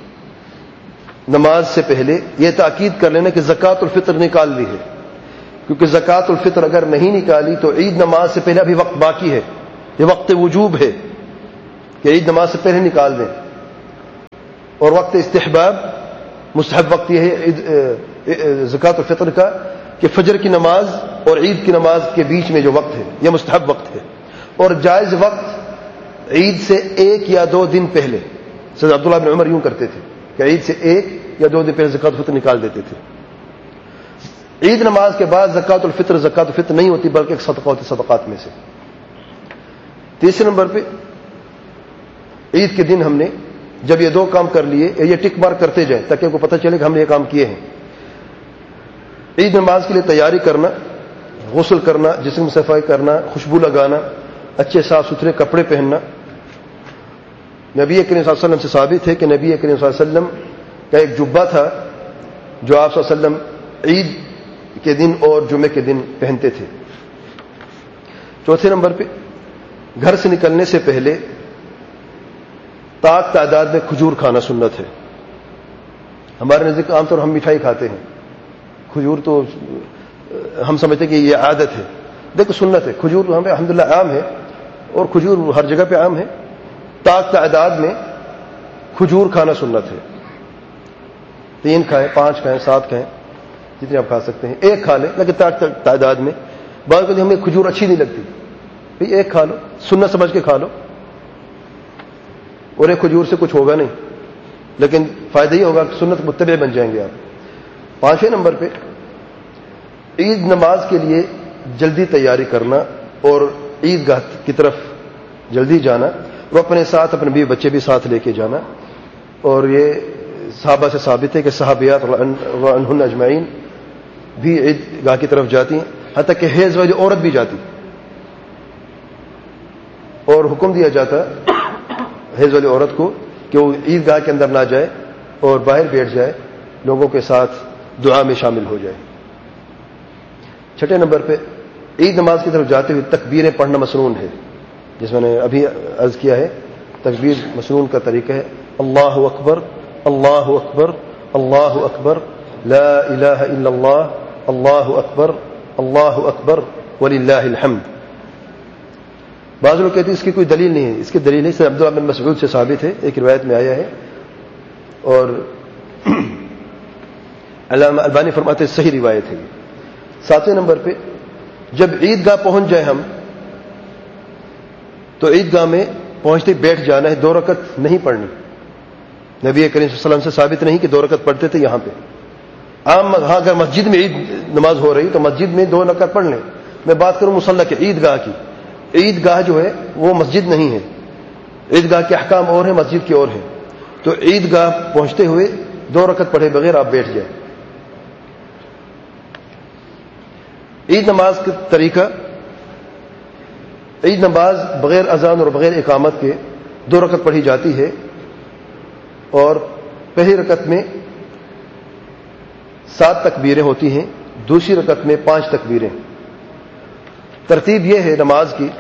نماز سے پہلے یہ تاکید کر لینا کہ زکوٰۃ الفطر نکال لی ہے, کیونکہ زکوٰۃ الفطر اگر نہیں نکالی تو عید نماز سے پہلے ابھی وقت باقی ہے, یہ وقت وجوب ہے. کہ عید نماز سے پہلے نکال دیں. اور وقت استحباب مستحب وقت یہ ہے زکوٰۃ الفطر کا کہ فجر کی نماز اور عید کی نماز کے بیچ میں جو وقت ہے یہ مستحب وقت ہے. اور جائز وقت عید سے ایک یا دو دن پہلے. سید عبداللہ بن عمر یوں کرتے تھے کہ عید سے ایک یا دو دن پہلے زکوٰۃ الفطر نکال دیتے تھے. عید نماز کے بعد زکوٰۃ الفطر زکوٰۃ الفطر نہیں ہوتی بلکہ ایک صدقہ ہوتی صدقات میں سے. تیسرے نمبر پہ عید کے دن ہم نے جب یہ دو کام کر لیے یہ ٹک مارک کرتے جائیں تاکہ ان کو پتہ چلے کہ ہم نے یہ کام کیے ہیں. عید نماز کے لیے تیاری کرنا, غسل کرنا, جسم میں صفائی کرنا, خوشبو لگانا, اچھے صاف ستھرے کپڑے پہننا. نبی کریم صلی اللہ علیہ وسلم سے ثابت ہے کہ نبی کریم صلی اللہ علیہ وسلم کا ایک جبہ تھا جو آپ صلی اللہ علیہ وسلم عید کے دن اور جمعے کے دن پہنتے تھے. چوتھے نمبر پہ گھر سے نکلنے سے پہلے طاق تعداد میں کھجور کھانا سنت ہے. ہمارے نزدیک عام طور ہم مٹھائی کھاتے ہیں, کھجور تو ہم سمجھتے ہیں کہ یہ عادت ہے. دیکھو سنت ہے, کھجور ہمیں الحمدللہ عام ہے اور کھجور ہر جگہ پہ عام ہے. طاق تعداد میں کھجور کھانا سنت ہے. تین کھائیں, پانچ کھائیں, سات کھائیں, جتنے آپ کھا سکتے ہیں. ایک کھا لیں لیکن طاق تعداد میں. بعض اوقات ہمیں کھجور اچھی نہیں لگتی, بھئی ایک کھا لو, سنت سمجھ کے کھا لو, اور ایک کھجور سے کچھ ہوگا نہیں لیکن فائدہ ہی ہوگا کہ سنت متبع بن جائیں گے آپ. پانچویں نمبر پہ عید نماز کے لیے جلدی تیاری کرنا اور عید گاہ کی طرف جلدی جانا, وہ اپنے ساتھ اپنے بیوی بچے بھی ساتھ لے کے جانا. اور یہ صحابہ سے ثابت ہے کہ صحابیات عنہن اجمعین بھی عید گاہ کی طرف جاتی ہیں, حتیٰ کہ حیض والی عورت بھی جاتی. اور حکم دیا جاتا حیض والی عورت کو کہ وہ عید گاہ کے اندر نہ جائے اور باہر بیٹھ جائے, لوگوں کے ساتھ دعا میں شامل ہو جائے. چھٹے نمبر پہ عید نماز کی طرف جاتے ہوئے تکبیریں پڑھنا مسنون ہے, جس میں نے ابھی عرض کیا ہے. تکبیر مسنون کا طریقہ ہے اللہ اکبر, اللہ اکبر, اللہ اکبر, لا الہ الا اللہ, اللہ اکبر, اللہ اکبر وللہ الحمد. بعض لوگ کہتے ہیں اس کی کوئی دلیل نہیں ہے. اس کی دلیل ہے سید عبداللہ بن مسعود سے ثابت ہے, ایک روایت میں آیا ہے. اور علامہ البانی فرماتے ہیں صحیح روایت ہے. ساتویں نمبر پہ جب عید گاہ پہنچ جائے ہم تو عید گاہ میں پہنچتے بیٹھ جانا ہے, دو رکعت نہیں پڑھنی. نبی کریم صلی اللہ علیہ وسلم سے ثابت نہیں کہ دو رکعت پڑھتے تھے. یہاں پہ عام ہاں اگر مسجد میں عید نماز ہو رہی تو مسجد میں دو رکعت پڑھ لیں. میں بات کروں مصلی کے عید گاہ کی. عید گاہ جو ہے وہ مسجد نہیں ہے, عید گاہ کے احکام اور ہیں, مسجد کی اور ہیں. تو عید گاہ پہنچتے ہوئے دو رکعت پڑھے بغیر آپ بیٹھ جائیں. عید نماز کا طریقہ, عید نماز بغیر اذان اور بغیر اقامت کے دو رکعت پڑھی جاتی ہے. اور پہلی رکعت میں سات تکبیریں ہوتی ہیں, دوسری رکعت میں پانچ تکبیریں. ترتیب یہ ہے نماز کی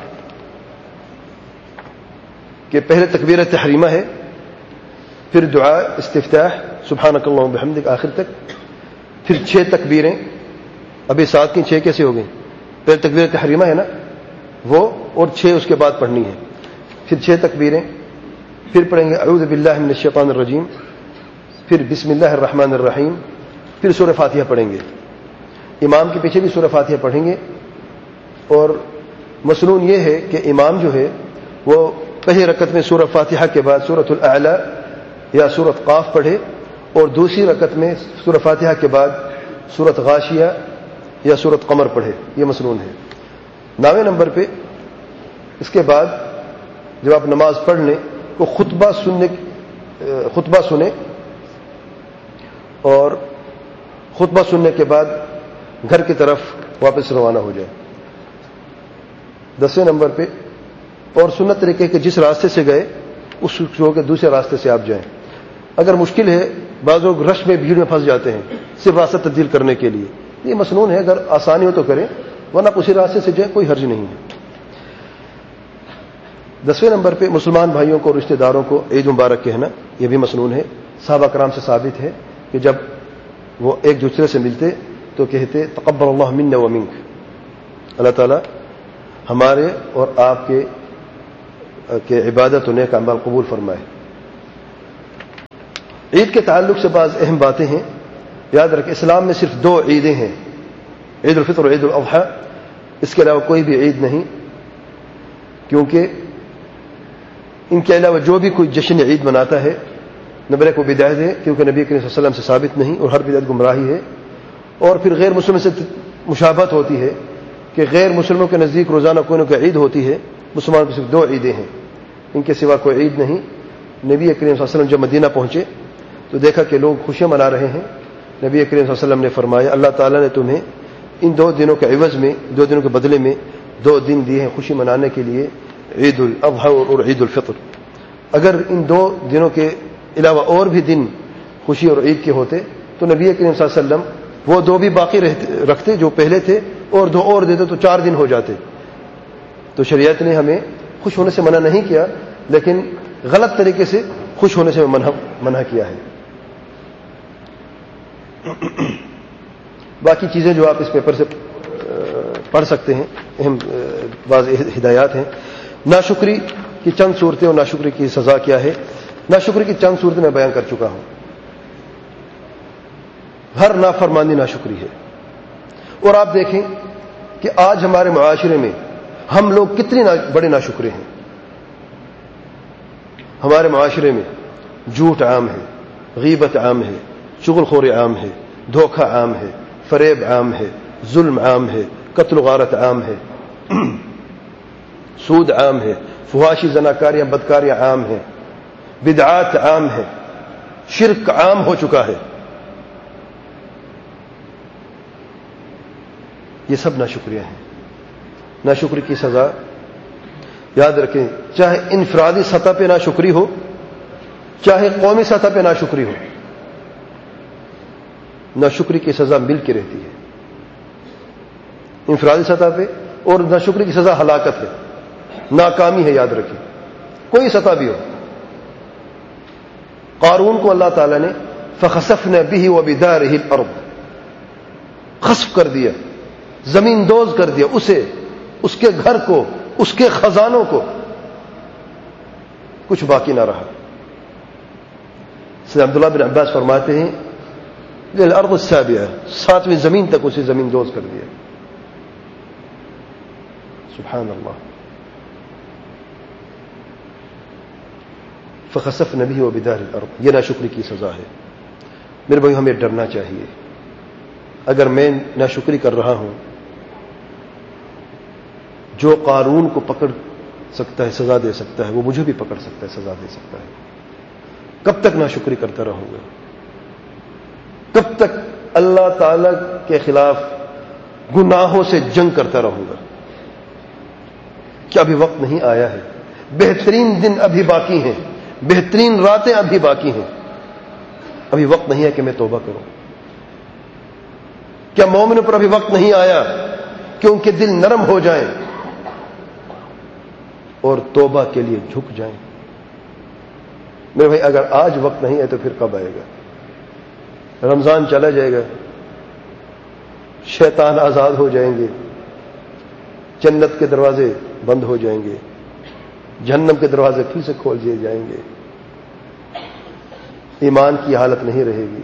کہ پہلے تکبیر تحریمہ ہے, پھر دعا استفتاح سبحانک اللہم بحمدک آخر تک, پھر چھ تکبیریں. ابھی سات کی چھ کیسے ہو گئی؟ پہلے تکبیر تحریمہ ہے نا وہ, اور چھ اس کے بعد پڑھنی ہے. پھر چھ تکبیریں, پھر پڑھیں گے اعوذ باللہ من الشیطان الرجیم, پھر بسم اللہ الرحمن الرحیم, پھر سورہ فاتحہ پڑھیں گے. امام کے پیچھے بھی سورہ فاتحہ پڑھیں گے. اور مسنون یہ ہے کہ امام جو ہے وہ پہلی رکعت میں سورہ فاتحہ کے بعد سورۃ الاعلی یا سورۃ قاف پڑھے, اور دوسری رکعت میں سورہ فاتحہ کے بعد سورۃ غاشیہ یا سورۃ قمر پڑھے. یہ مسنون ہے. نویں نمبر پہ اس کے بعد جب آپ نماز پڑھ لیں تو خطبہ سننے خطبہ سنیں, اور خطبہ سننے کے بعد گھر کی طرف واپس روانہ ہو جائے. دسویں نمبر پہ اور سنت طریقے کہ جس راستے سے گئے اس چھوڑ کے دوسرے راستے سے آپ جائیں. اگر مشکل ہے, بعض لوگ رش میں بھیڑ میں پھنس جاتے ہیں صرف راستہ تبدیل کرنے کے لیے, یہ مسنون ہے. اگر آسانی ہو تو کریں, ورنہ اسی راستے سے جائیں, کوئی حرج نہیں ہے. دسویں نمبر پہ مسلمان بھائیوں کو رشتہ داروں کو عید مبارک کہنا, یہ بھی مسنون ہے. صحابہ کرام سے ثابت ہے کہ جب وہ ایک دوسرے سے ملتے تو کہتے تقبل اللہ منا و منک, اللہ تعالیٰ ہمارے اور آپ کے کہ عبادت و نیک اعمال قبول فرمائے۔ عید کے تعلق سے بعض اہم باتیں ہیں، یاد رکھیں اسلام میں صرف دو عیدیں ہیں، عید الفطر اور عید الاضحیٰ، اس کے علاوہ کوئی بھی عید نہیں، کیونکہ ان کے علاوہ جو بھی کوئی جشن عید مناتا ہے نبی کو بدعت ہے، کیونکہ نبی کریم صلی اللہ علیہ وسلم سے ثابت نہیں، اور ہر بدعت گمراہی ہے۔ اور پھر غیر مسلم سے مشابہت ہوتی ہے کہ غیر مسلموں کے نزدیک روزانہ کوئی نہ کوئی عید ہوتی ہے، مسلمان کو صرف دو عیدیں ہیں، ان کے سوا کوئی عید نہیں۔ نبی کریم صلی اللہ علیہ وسلم جب مدینہ پہنچے تو دیکھا کہ لوگ خوشیاں منا رہے ہیں۔ نبی کریم صلی اللہ علیہ وسلم نے فرمایا اللہ تعالیٰ نے تمہیں ان دو دنوں کے عوض میں، دو دنوں کے بدلے میں دو دن دیے ہیں خوشی منانے کے لیے، عید الاضحیٰ اور عید الفطر۔ اگر ان دو دنوں کے علاوہ اور بھی دن خوشی اور عید کے ہوتے تو نبی کریم صلی اللہ علیہ وسلم وہ دو بھی باقی رکھتے جو پہلے تھے، اور دو اور دیتے تو چار دن ہو جاتے۔ تو شریعت نے ہمیں خوش ہونے سے منع نہیں کیا، لیکن غلط طریقے سے خوش ہونے سے منع منع کیا ہے۔ باقی چیزیں جو آپ اس پیپر سے پڑھ سکتے ہیں، اہم بعض ہدایات ہیں۔ ناشکری کی چند صورتیں اور ناشکری کی سزا کیا ہے۔ ناشکری کی چند صورتیں میں بیان کر چکا ہوں۔ ہر نافرمانی ناشکری ہے، اور آپ دیکھیں کہ آج ہمارے معاشرے میں ہم لوگ کتنے بڑے ناشکرے ہیں۔ ہمارے معاشرے میں جھوٹ عام ہے، غیبت عام ہے، چغل خوری عام ہے، دھوکہ عام ہے، فریب عام ہے، ظلم عام ہے، قتل و غارت عام ہے، سود عام ہے، فحاشی زناکاریاں بدکاریاں عام ہیں، بدعات عام ہے، شرک عام ہو چکا ہے۔ یہ سب ناشکریاں ہیں۔ ناشکری کی سزا یاد رکھیں، چاہے انفرادی سطح پہ ناشکری ہو، چاہے قومی سطح پہ ناشکری ہو، ناشکری کی سزا مل کے رہتی ہے۔ انفرادی سطح پہ اور ناشکری کی سزا ہلاکت ہے، ناکامی ہے، یاد رکھیں کوئی سطح بھی ہو۔ قارون کو اللہ تعالیٰ نے فخسفنا به وبداره الارض، خسف کر دیا، زمین دوز کر دیا، اسے، اس کے گھر کو، اس کے خزانوں کو، کچھ باقی نہ رہا۔ سید عبداللہ بن عباس فرماتے ہیں الارض السابعہ، ساتویں زمین تک اسے زمین دوز کر دیا۔ سبحان اللہ۔ فخسفنا به وبداره الارض، یہ ناشکری کی سزا ہے۔ میرے بھائی ہمیں ڈرنا چاہیے، اگر میں ناشکری کر رہا ہوں، جو قارون کو پکڑ سکتا ہے سزا دے سکتا ہے، وہ مجھے بھی پکڑ سکتا ہے سزا دے سکتا ہے۔ کب تک ناشکری کرتا رہوں گا؟ کب تک اللہ تعالی کے خلاف گناہوں سے جنگ کرتا رہوں گا؟ کیا ابھی وقت نہیں آیا ہے؟ بہترین دن ابھی باقی ہیں، بہترین راتیں ابھی باقی ہیں، ابھی وقت نہیں ہے کہ میں توبہ کروں؟ کیا مومنوں پر ابھی وقت نہیں آیا کہ ان کے دل نرم ہو جائیں اور توبہ کے لیے جھک جائیں؟ میرے بھائی اگر آج وقت نہیں ہے تو پھر کب آئے گا؟ رمضان چلا جائے گا، شیطان آزاد ہو جائیں گے، جنت کے دروازے بند ہو جائیں گے، جہنم کے دروازے پھر سے کھول دیے جائیں گے، ایمان کی حالت نہیں رہے گی۔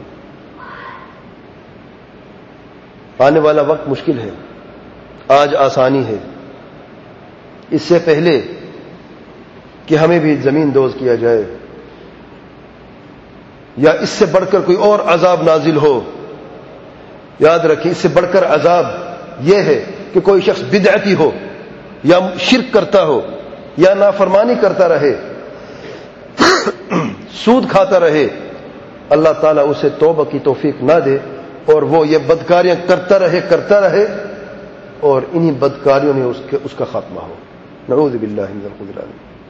آنے والا وقت مشکل ہے، آج آسانی ہے، اس سے پہلے کہ ہمیں بھی زمین دوز کیا جائے یا اس سے بڑھ کر کوئی اور عذاب نازل ہو، یاد رکھیں اس سے بڑھ کر عذاب یہ ہے کہ کوئی شخص بدعتی ہو یا شرک کرتا ہو یا نافرمانی کرتا رہے، سود کھاتا رہے، اللہ تعالیٰ اسے توبہ کی توفیق نہ دے اور وہ یہ بدکاریاں کرتا رہے کرتا رہے اور انہی بدکاریوں میں اس کے اس کا خاتمہ ہو، نعوذ باللہ من الخذلان۔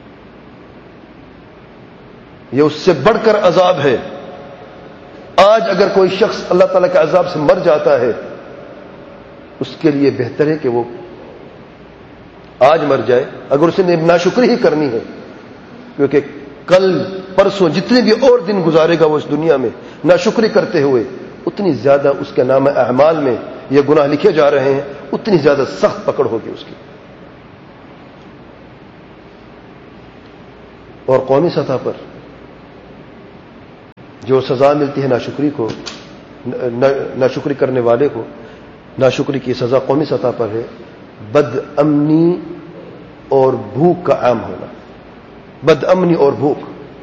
یہ اس سے بڑھ کر عذاب ہے۔ آج اگر کوئی شخص اللہ تعالیٰ کے عذاب سے مر جاتا ہے، اس کے لیے بہتر ہے کہ وہ آج مر جائے، اگر اسے ناشکری ہی کرنی ہے، کیونکہ کل پرسوں جتنے بھی اور دن گزارے گا وہ اس دنیا میں ناشکری کرتے ہوئے، اتنی زیادہ اس کے نام اعمال میں یہ گناہ لکھے جا رہے ہیں، اتنی زیادہ سخت پکڑ ہوگی اس کی۔ اور قومی سطح پر جو سزا ملتی ہے ناشکری کو، ناشکری کرنے والے کو، ناشکری کی سزا قومی سطح پر ہے بد امنی اور بھوک کا عام ہونا. بد امنی اور بھوک.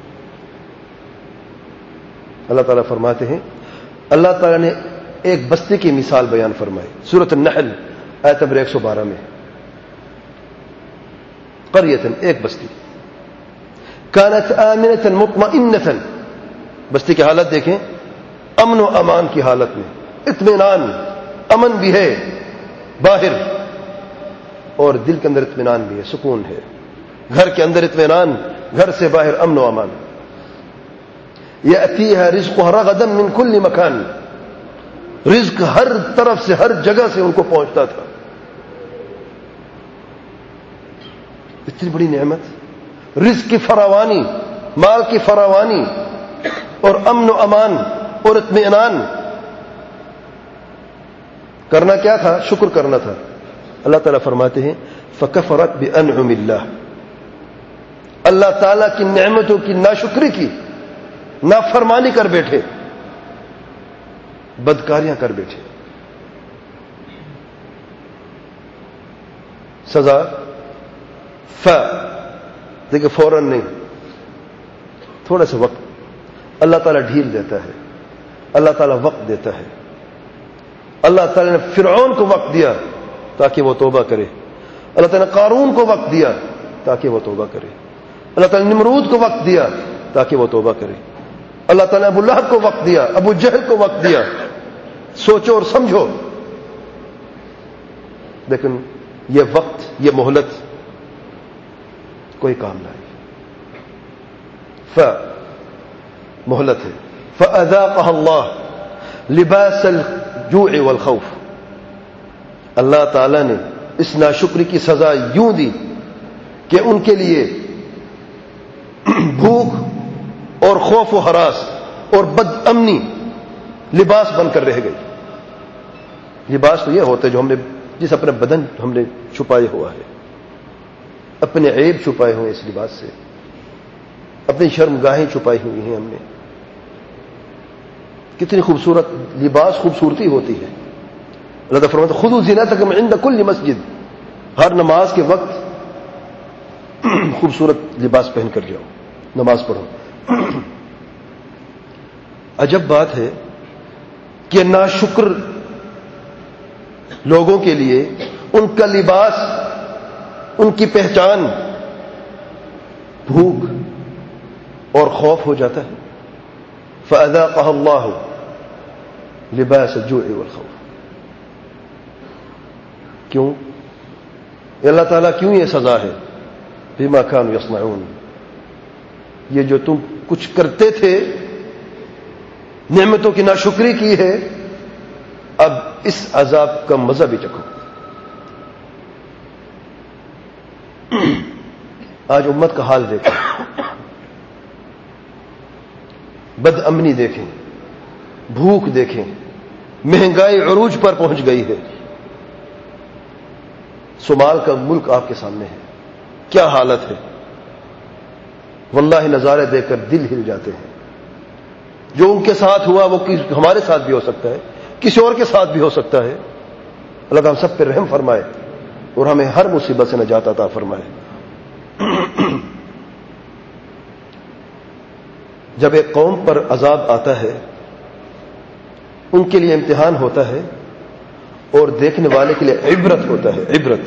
اللہ تعالیٰ فرماتے ہیں، اللہ تعالیٰ نے ایک بستی کی مثال بیان فرمائی سورۃ النحل آیت نمبر ایک سو بارہ میں. قریۃ، ایک بستی، کانت آمنۃ مطمئنۃ، بستی کی حالت دیکھیں، امن و امان کی حالت میں، اطمینان، امن بھی ہے باہر اور دل کے اندر اطمینان بھی ہے، سکون ہے. گھر کے اندر اطمینان، گھر سے باہر امن و امان. یأتیہا رزقہا رغدا من کل مکان، رزق ہر طرف سے، ہر جگہ سے ان کو پہنچتا تھا. اتنی بڑی نعمت، رزق کی فراوانی، مال کی فراوانی اور امن و امان اور اطمینان. کرنا کیا تھا؟ شکر کرنا تھا. اللہ تعالیٰ فرماتے ہیں فکفرت بانعم اللہ، اللہ تعالیٰ کی نعمتوں کی ناشکری کی، نافرمانی کر بیٹھے، بدکاریاں کر بیٹھے. سزا ف دیکھیں فوراً نہیں، تھوڑا سا وقت اللہ تعالیٰ ڈھیل دیتا ہے، اللہ تعالیٰ وقت دیتا ہے. اللہ تعالیٰ نے فرعون کو وقت دیا تاکہ وہ توبہ کرے. اللہ تعالیٰ نے قارون کو وقت دیا تاکہ وہ توبہ کرے. اللہ تعالیٰ نے نمرود کو وقت دیا تاکہ وہ توبہ کرے. اللہ تعالیٰ نے ابو لہب کو وقت دیا، ابو جہل کو وقت دیا. سوچو اور سمجھو. لیکن یہ وقت، یہ مہلت کوئی کام نہ آئی. ف مہلت ہے. فَأَذَاقَهَا اللَّهُ لِبَاسَ الْجُوعِ وَالْخَوْفِ، اللہ تعالیٰ نے اس ناشکری کی سزا یوں دی کہ ان کے لیے بھوک اور خوف و ہراس اور بد امنی لباس بن کر رہ گئی. لباس تو یہ ہوتا ہے جو ہم نے، جس اپنے بدن ہم نے چھپائے ہوا ہے، اپنے عیب چھپائے ہوئے اس لباس سے، اپنی شرمگاہیں چھپائی ہوئی ہیں ہم نے. کتنی خوبصورت لباس، خوبصورتی ہوتی ہے. اللہ تعالیٰ فرماتا ہے خذوا زینتکم عند کل مسجد، ہر نماز کے وقت خوبصورت لباس پہن کر جاؤ، نماز پڑھو. عجب بات ہے کہ ناشکر لوگوں کے لیے ان کا لباس، ان کی پہچان بھوک اور خوف ہو جاتا ہے. فَأَذَاقَهَا اللَّهُ لِبَاسَ الْجُوعِ وَالْخَوْفِ. کیوں؟ اللہ تعالیٰ کیوں یہ سزا ہے؟ بِمَا كَانُوا يَصْنَعُونَ، یہ جو تم کچھ کرتے تھے، نعمتوں کی ناشکری کی ہے، اب اس عذاب کا مزہ بھی چکھو. آج امت کا حال دیکھیں، بد امنی دیکھیں، بھوک دیکھیں، مہنگائی عروج پر پہنچ گئی ہے. صومال کا ملک آپ کے سامنے ہے، کیا حالت ہے. واللہ نظارے دیکھ کر دل ہل جاتے ہیں. جو ان کے ساتھ ہوا وہ ہمارے ساتھ بھی ہو سکتا ہے، کسی اور کے ساتھ بھی ہو سکتا ہے. اللہ تعالیٰ ہم سب پہ رحم فرمائے اور ہمیں ہر مصیبت سے نجات عطا فرمائے. جب ایک قوم پر عذاب آتا ہے، ان کے لیے امتحان ہوتا ہے اور دیکھنے والے کے لیے عبرت ہوتا ہے، عبرت،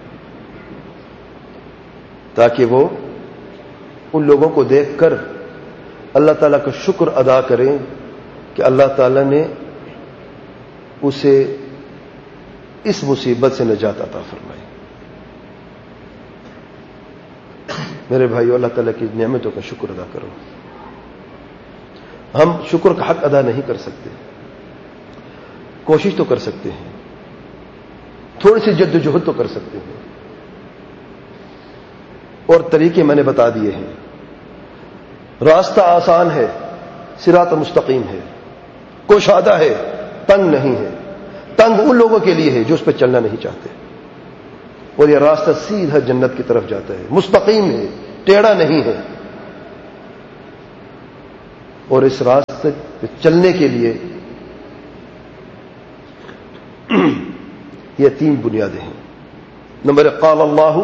تاکہ وہ ان لوگوں کو دیکھ کر اللہ تعالیٰ کا شکر ادا کریں کہ اللہ تعالیٰ نے اسے اس مصیبت سے نجات عطا فرمائی. میرے بھائیو، اللہ تعالیٰ کی نعمتوں کا شکر ادا کرو. ہم شکر کا حق ادا نہیں کر سکتے، کوشش تو کر سکتے ہیں، تھوڑی سی جد و جہد تو کر سکتے ہیں، اور طریقے میں نے بتا دیے ہیں. راستہ آسان ہے، صراط مستقیم ہے، کوشادہ ہے، تنگ نہیں ہے. تنگ ان لوگوں کے لیے ہے جو اس پہ چلنا نہیں چاہتے، اور یہ راستہ سیدھا جنت کی طرف جاتا ہے، مستقیم ہے، ٹیڑھا نہیں ہے. اور اس راستے پہ چلنے کے لیے یہ تین بنیادیں ہیں. نمبر ایک قال اللہ،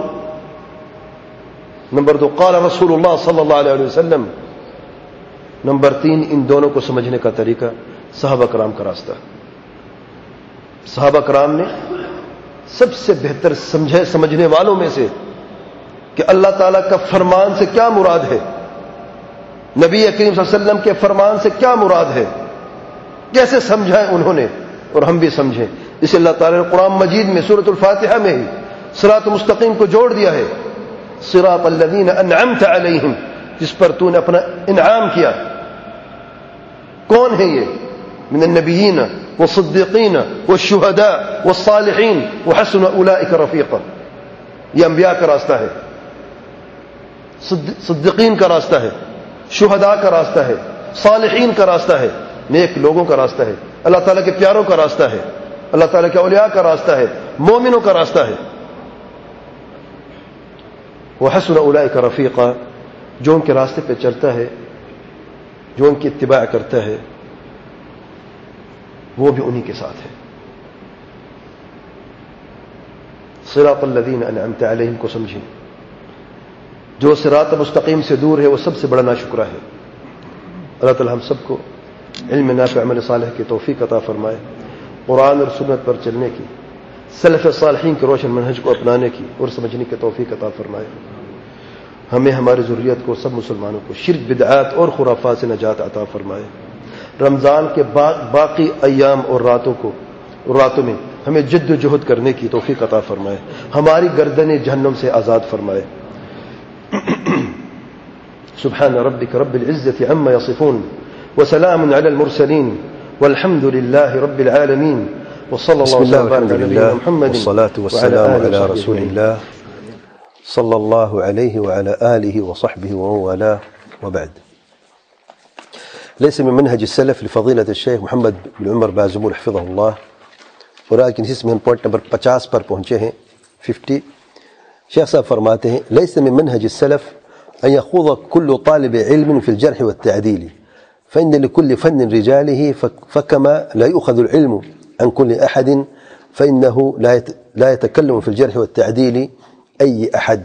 نمبر دو قال رسول اللہ صلی اللہ علیہ وسلم، نمبر تین ان دونوں کو سمجھنے کا طریقہ صحابہ کرام کا راستہ. صحابہ کرام نے سب سے بہتر سمجھے سمجھنے والوں میں سے کہ اللہ تعالیٰ کا فرمان سے کیا مراد ہے، نبی کریم صلی اللہ علیہ وسلم کے فرمان سے کیا مراد ہے، کیسے سمجھا ہے انہوں نے، اور ہم بھی سمجھیں. اس اللہ تعالیٰ نے قرآن مجید میں سورۃ الفاتحہ میں ہی صراط مستقیم کو جوڑ دیا ہے. صراط الذین انعمت علیہم، جس پر تو نے اپنا انعام کیا. کون ہے یہ؟ من النبیین والصدیقین والشہداء والصالحین وحسن اولئک رفیقا. یہ انبیاء کا راستہ ہے، صدیقین کا راستہ ہے، شہداء کا راستہ ہے، صالحین کا راستہ ہے، نیک لوگوں کا راستہ ہے، اللہ تعالیٰ کے پیاروں کا راستہ ہے، اللہ تعالیٰ کے اولیاء کا راستہ ہے، مومنوں کا راستہ ہے. وحسن اولئک رفیقا، جو ان کے راستے پہ چلتا ہے، جو ان کی اتباع کرتا ہے، وہ بھی انہی کے ساتھ ہے. صراط الذین انعمت علیہم کو سمجھیں. جو صراط مستقیم سے دور ہے وہ سب سے بڑا ناشکرا ہے. اللہ تعالی ہم سب کو علم نافع عمل صالح کی توفیق عطا فرمائے، قرآن اور سنت پر چلنے کی، سلف صالحین کے روشن منہج کو اپنانے کی اور سمجھنے کی توفیق عطا فرمائے. ہمیں ہماری ذریت کو، سب مسلمانوں کو شرک، بدعات اور خرافات سے نجات عطا فرمائے. رمضان کے باقی ایام اور راتوں کو اور راتوں میں ہمیں جد و جہد کرنے کی توفیق عطا فرمائے. ہماری گردنیں جہنم سے آزاد فرمائے. سبحان ربک رب العزة عما يصفون وسلام على المرسلين والحمد لله رب العالمين وصلى الله وسلم على نبينا محمد والصلاة والسلام على رسول الله صلى الله عليه وعلى آله وصحبه ومن والاه. وبعد، ليس من منهج السلف لفضيلة الشيخ محمد بن عمر بازمول حفظه الله، ولكن اس میں ہم پوائنٹ نمبر پچاس پر پہنچے ہیں، ففٹی. شیخ صاحب فرماتے ہیں ليس من منهج السلف أن يخوض كل طالب علم في الجرح والتعديل، فإن لكل فن رجاله، فكما لا يؤخذ العلم عن كل أحد فإنه لا يتكلم في الجرح والتعديل أي أحد.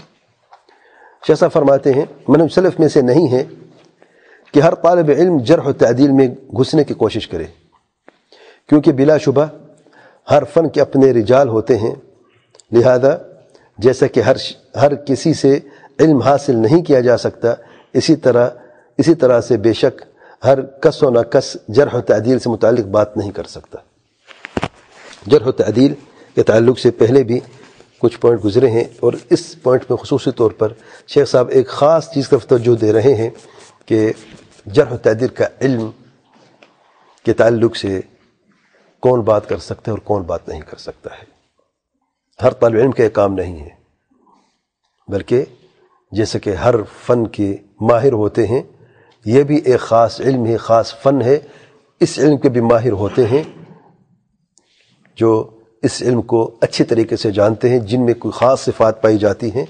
شیخ صاحب فرماتے ہیں منہج سلف میں سے نہیں ہے کہ ہر طالب علم جرح و تعدیل میں گھسنے کی کوشش کرے، کیونکہ بلا شبہ ہر فن کے اپنے رجال ہوتے ہیں. لہذا جیسا کہ ہر ہر کسی سے علم حاصل نہیں کیا جا سکتا، اسی طرح اسی طرح سے بے شک ہر کس و نہ کس جرح و تعدیل سے متعلق بات نہیں کر سکتا. جرح و تعدیل کے تعلق سے پہلے بھی کچھ پوائنٹ گزرے ہیں، اور اس پوائنٹ میں خصوصی طور پر شیخ صاحب ایک خاص چیز کا توجہ دے رہے ہیں کہ جرح و تعدیل کا علم کے تعلق سے کون بات کر سکتا ہے اور کون بات نہیں کر سکتا ہے. ہر طالب علم کا یہ کام نہیں ہے، بلکہ جیسے کہ ہر فن کے ماہر ہوتے ہیں، یہ بھی ایک خاص علم ہے، خاص فن ہے. اس علم کے بھی ماہر ہوتے ہیں جو اس علم کو اچھے طریقے سے جانتے ہیں، جن میں کوئی خاص صفات پائی جاتی ہیں،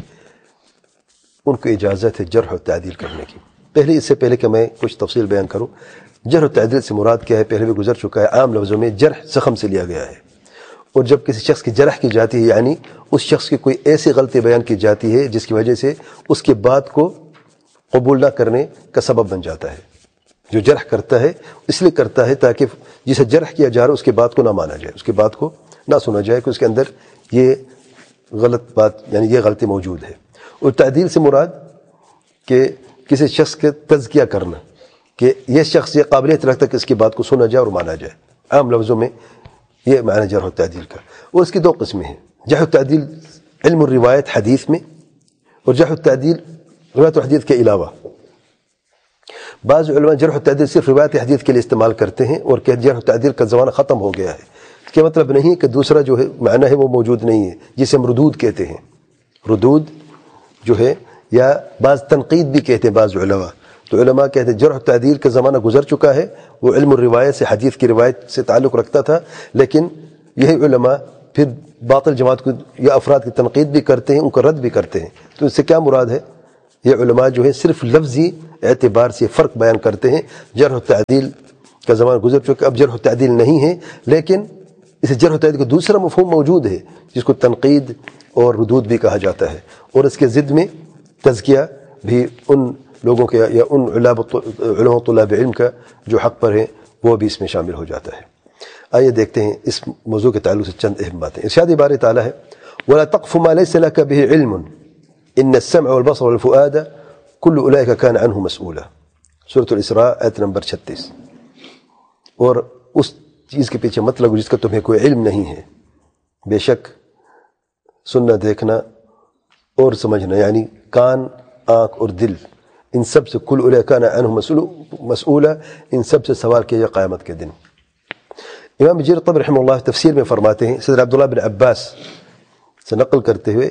ان کو اجازت ہے جرح و تعدیل کرنے کی. پہلے اس سے پہلے کہ میں کچھ تفصیل بیان کروں، جرح و تعدیل سے مراد کیا ہے پہلے بھی گزر چکا ہے. عام لفظوں میں جرح زخم سے لیا گیا ہے، اور جب کسی شخص کی جرح کی جاتی ہے یعنی اس شخص کی کوئی ایسی غلطی بیان کی جاتی ہے جس کی وجہ سے اس کے بات کو قبول نہ کرنے کا سبب بن جاتا ہے. جو جرح کرتا ہے اس لیے کرتا ہے تاکہ جسے جرح کیا جا رہا ہے اس کی بات کو نہ مانا جائے، اس کی بات کو نہ سنا جائے کہ اس کے اندر یہ غلط بات یعنی یہ غلطی موجود ہے. اور تعدیل سے مراد کہ کسی شخص کے تزکیہ کرنا، کہ یہ شخص یہ قابلیت رکھتا ہے کہ اس کی بات کو سنا جائے اور مانا جائے. عام لفظوں میں یہ معنی جرح و تعدیل کا. اور اس کی دو قسمیں ہیں، جرح و تعدیل علم الروایت حدیث میں، اور جرح و تعدیل روایت و حدیث کے علاوہ. بعض علماء جرح و تعدیل صرف روایت حدیث کے لیے استعمال کرتے ہیں اور کہ جرح و تعدیل کا زمانہ ختم ہو گیا ہے. اس کا مطلب نہیں کہ دوسرا جو ہے معنی ہے وہ موجود نہیں ہے، جسے ہم ردود کہتے ہیں. ردود جو ہے یا بعض تنقید بھی کہتے ہیں بعض علماء. تو علماء کہتے ہیں جرح و تعدیل کا زمانہ گزر چکا ہے، وہ علم الروایت سے حدیث کی روایت سے تعلق رکھتا تھا، لیکن یہی علماء پھر باطل جماعت کو یا افراد کی تنقید بھی کرتے ہیں، ان کو رد بھی کرتے ہیں. تو اس سے کیا مراد ہے؟ یہ علماء جو ہیں صرف لفظی اعتبار سے فرق بیان کرتے ہیں. جرح و تعدیل کا زمانہ گزر چکا، اب جرح و تعدیل نہیں ہے، لیکن اس جرح و تعدیل کا دوسرا مفہوم موجود ہے جس کو تنقید اور ردود بھی کہا جاتا ہے، اور اس کے ضد میں تزکیہ بھی ان لوگوں کے یا ان علماء طلاب علم کا جو حق پر ہیں وہ بھی اس میں شامل ہو جاتا ہے. آئیے دیکھتے ہیں اس موضوع کے تعلق سے چند اہم باتیں. ارشاد باری تعالیٰ ہے وَلَا تَقْفُ مَا لَيْسَ لَكَ بِهِ عِلْمٌ إِنَّ السَّمْعَ وَالْبَصَرَ وَالْفُؤَادَ كُلُّ أُولَئِكَ كَانَ عَنْهُ مسؤولا. سورۃ الاسراء آیت نمبر چھتیس. اور اس چیز کے پیچھے مت لگو جس کا تمہیں کوئی علم نہیں ہے. بے شک سننا، دیکھنا اور سمجھنا، یعنی کان، آنکھ اور دل، ان سب سے کل اولئک کان عنہ مسئولا، ان سب سے سوال کیا جائے قیامت کے دن. امام جریر طبری رحمہ اللہ تفسیر میں فرماتے ہیں سیدنا عبداللہ بن عباس سے نقل کرتے ہوئے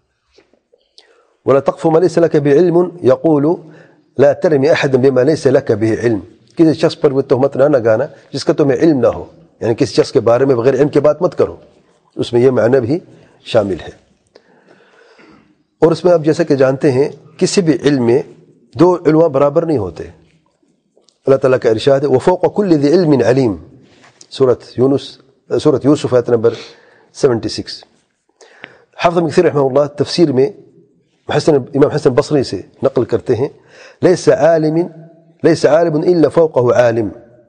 وَلَا تَقْفُ مَا لَيْسَ لَكَ بِعِلْمٌ يَقُولُ لَا تَرْمِ أَحَدًا بِمَا لَيْسَ لَكَ بِهِ علم. کسی شخص پر وہ تہمت نہ لگانا جس کا تمہیں علم نہ ہو، یعنی کسی شخص کے بارے میں بغیر علم کے بات مت کرو. اس میں یہ معنی بھی شامل ہے. اور اس میں آپ جیسا کہ جانتے ہیں کسی بھی علم میں دو علماء برابر نہیں ہوتے. اللہ تعالیٰ کا ارشاد ہے وَفَوْقَ كُلِّ ذِي عِلْمٍ عَلِيمٍ، سورۃ یونس سورۃ یوسف آیت نمبر چھہتر. حافظ ابن کثیر رحمہ اللہ تفسیر میں حسن امام حسن بصری سے نقل کرتے ہیں ليس عالم ليس عالم الا فوقه عالم،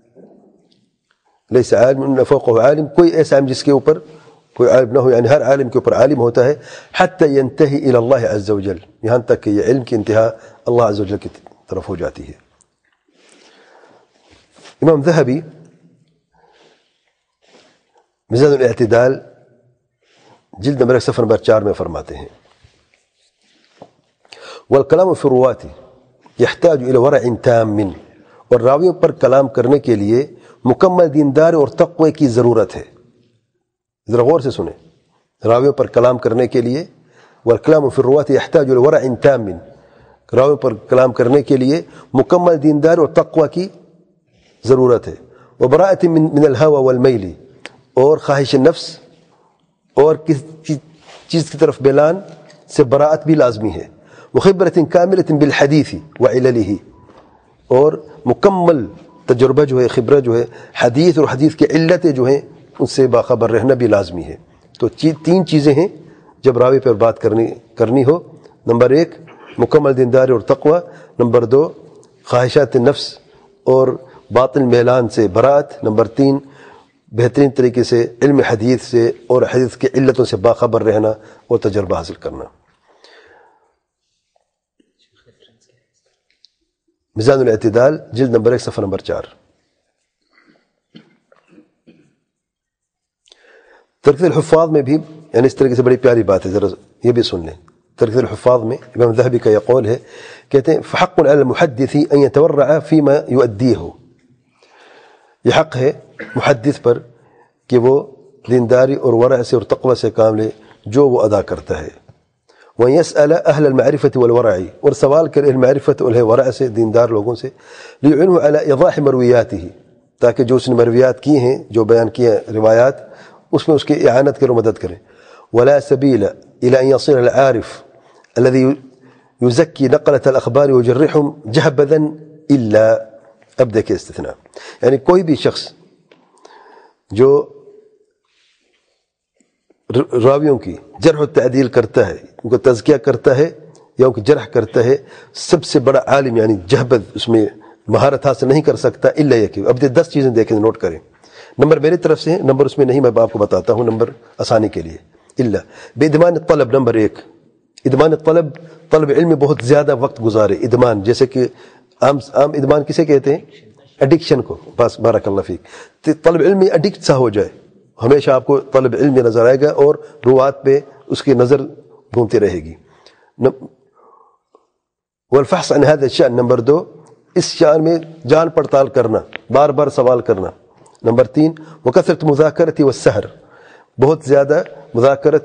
ليس عالم الا فوقه عالم، کوئی ایسا عالم جس کے اوپر کوئی عالم نہ ہو، یعنی ہر عالم کے اوپر عالم ہوتا ہے حتى ينتهي الى الله عز وجل، یہاں تک کہ یہ علم کی انتہا اللہ عز وجل کی طرف ہو جاتی ہے. امام ذہبی میزان الاعتدال جلد نمبر صفحہ نمبر چار میں فرماتے ہیں والکلام فی الرواة یحتاج الی ورع تام، اور راویوں پر کلام کرنے کے لیے مکمل دیندار اور تقوی کی ضرورت ہے. ذرا غور سے سنیں، راویوں پر کلام کرنے کے لیے والکلام فی الرواة یحتاج الی ورع تام، راویوں پر کلام کرنے کے لیے مکمل دیندار اور تقوی کی ضرورت ہے. وبراءۃ من من الہوى والمیل، اور خواہش نفس اور کسی چیز کی طرف میلان سے براءت بھی لازمی ہے. وخبرۃ کاملۃ بالحدیث وعللہ، اور مکمل تجربہ جو ہے، خبرہ جو ہے حدیث اور حدیث کی علتیں جو ہیں ان سے باخبر رہنا بھی لازمی ہے. تو تین چیزیں ہیں جب راوی پر بات کرنی کرنی ہو. نمبر ایک مکمل دینداری اور تقوی، نمبر دو خواہشات نفس اور باطل میلان سے براءت، نمبر تین بہترین طریقے سے علم حدیث سے اور حدیث کی علتوں سے باخبر رہنا اور تجربہ حاصل کرنا. میزان الاعتدال جلد نمبر ایک صفحہ نمبر چار. ترکیب الحفاظ میں بھی یعنی اس طریقے سے بڑی پیاری بات ہے، ذرا یہ بھی سن لیں. ترکیب الحفاظ میں امام ذہبی کا یہ قول ہے، کہتے ہیں فحق علی المحدث ان يتورع فيما يؤديه، یہ حق ہے محدث پر کہ وہ دینداری اور ورع سے اور تقوی سے کام لے جو وہ ادا کرتا ہے. وَيَسْأَلَ أَهْلَ الْمَعْرِفَةِ وَالْوَرَعِ، اور سوال کرے اہل معرفت اور اہل ورع سے، دیندار لوگوں سے. لِيُعِنْهُ عَلَى إِيضَاحِ مَرْوِيَاتِهِ، تاکہ جو اس نے مرویات کی ہیں، جو بیان کیے روایات، اس میں اس کی اعانت کرے، مدد کریں. وَلَا سَبِيلَ إِلَى أَنْ يَصِيرَ الْعَارِفُ الَّذِي يُزَكِّي نَقْلَةَ الْأَخْبَارِ وَيُجَرِّحُهُمْ جَهْبَذًا إِلَّا، اب دیکھیں استثناء، یعنی کوئی بھی شخص جو راویوں کی جرح و تعدیل کرتا ہے، ان کو تزکیہ کرتا ہے یا ان کی جرح کرتا ہے، سب سے بڑا عالم یعنی جہبذ اس میں مہارت حاصل نہیں کر سکتا الا یہ کہ اب دس چیزیں دیکھیں، نوٹ کریں. نمبر میری طرف سے ہے، نمبر اس میں نہیں، میں آپ کو بتاتا ہوں نمبر آسانی کے لیے. الا بادمان الطلب، نمبر ایک ادمان الطلب، طلب علم میں بہت زیادہ وقت گزارے. ادمان جیسے کہ عام عام ادمان کسے کہتے ہیں؟ ایڈکشن کو. بس بارک اللہ فیک. طلب علم میں ایڈکٹ سا ہو جائے، ہمیشہ آپ کو طلب علم میں نظر آئے گا اور روات پہ اس کی نظر گھومتی رہے گی. والفحص عن هذا الشأن، نمبر دو اس شان میں جان پڑتال کرنا، بار بار سوال کرنا. نمبر تین وکثرت مذاکرت والسحر، بہت زیادہ مذاکرت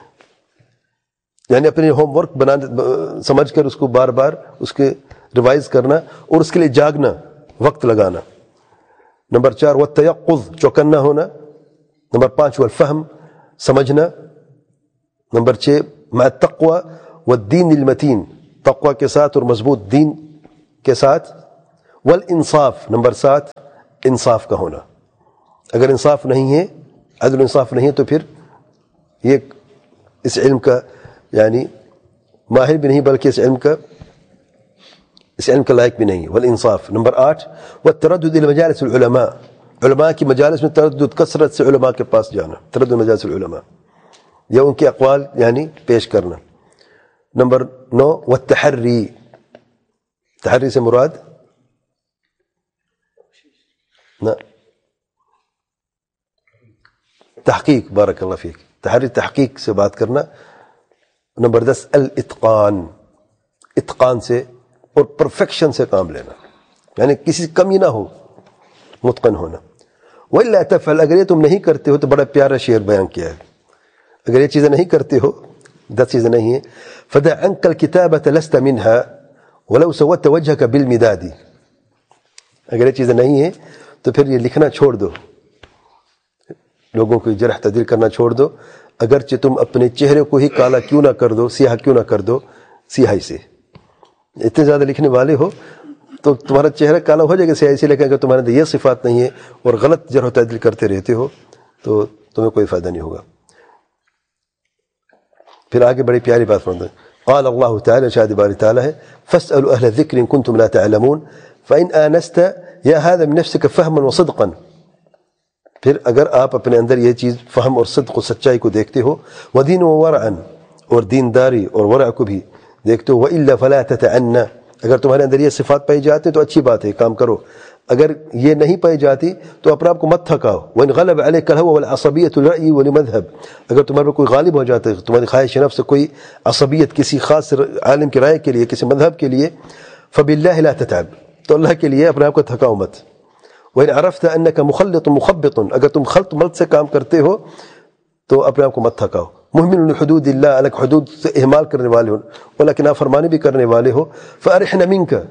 یعنی اپنے ہوم ورک بنانے سمجھ کر اس کو بار بار اس کے ریوائز کرنا اور اس کے لیے جاگنا، وقت لگانا. نمبر چار والتیقظ، چوکنا ہونا. نمبر پانچ والفہم، سمجھنا. نمبر چھ مع التقوی والدین المتین، تقوی کے ساتھ اور مضبوط دین کے ساتھ. والانصاف، نمبر سات انصاف کا ہونا. اگر انصاف نہیں ہے، عدل و انصاف نہیں ہے، تو پھر یہ اس علم کا یعنی ماہر بھی نہیں، بلکہ اس علم کا اس علم کا لائق بھی نہیں. والانصاف. نمبر آٹھ والتردد الى مجالس العلماء، علماء کی مجالس میں تردد، کثرت سے علماء کے پاس جانا. تردد مجالس العلماء یا ان کے اقوال یعنی پیش کرنا. نمبر نو والتحری، تحری سے مراد نہ تحقیق، بارک اللہ فیک، تحری تحقیق سے بات کرنا. نمبر دس الاتقان، اتقان سے اور پرفیکشن سے کام لینا، یعنی کسی کمی نہ ہو، متقن ہونا. وَإِلَّا تَفْعَلْ، اگر یہ تم نہیں کرتے ہو، تو بڑا پیارا شعر بیان کیا ہے، اگر یہ چیزیں نہیں کرتے ہو، دس چیزیں نہیں ہیں. فَدَعْ عَنْكَ الْكِتَابَةَ لَسْتَ مِنْهَا وَلَوْ سَوَّدْتَ وَجْهَكَ بِالْمِدَادِ. اگر یہ چیزیں نہیں ہیں تو پھر یہ لکھنا چھوڑ دو، لوگوں کو جرح تعدیل کرنا چھوڑ دو، اگرچہ تم اپنے چہرے کو ہی کالا کیوں نہ کر دو، سیاہ کیوں نہ کر دو سیاہی سے. اتنے زیادہ لکھنے والے ہو تو تمہارا چہرہ کالا ہو جائے گا سیاہی سے، لیکن اگر تمہارے اندر یہ صفات نہیں ہے اور غلط جرح و تعدیل کرتے رہتے ہو تو تمہیں کوئی فائدہ نہیں ہوگا. پھر آگے بڑی پیاری بات فرماتے ہیں. قال اللہ تعالی، شاید باری تعالی ہے، فاسألوا اہل الذکر ان کنتم لا تعلمون فإن آنست یا هذا من نفسك فهما وصدقا. پھر اگر آپ اپنے اندر یہ چیز فہم اور صدق و سچائی کو دیکھتے ہو، ودین و ورعا، اور دینداری اور ورع کو بھی دیکھتے ہو، وإلا فلا تتعنى، اگر تمہارے اندر یہ صفات پائی جاتی تو اچھی بات ہے، کام کرو. اگر یہ نہیں پائی جاتی تو اپنے آپ کو مت تھکاؤ. وإن غلب عليك الهوى والعصبية الرأي والمذهب، اگر تمہارے پر کوئی غالب ہو جاتا ہے، تمہاری خواہش نفس سے کوئی عصبیت کسی خاص عالم کی رائے کے لیے، کسی مذہب کے لیے، فبالله لا تتعب، تو اللہ کے لیے اپنے آپ کو تھکاؤ مت. وإن عرفت أنك مخلط مخبط، اگر تم خلط ملط سے کام کرتے ہو تو اپنے آپ کو مت تھکاؤ. مهمل لحدود اللہ، الگ حدود سے اہمال کرنے والے ہو، ولیکن نافرمانی بھی کرنے والے ہو. فأرحنا منك،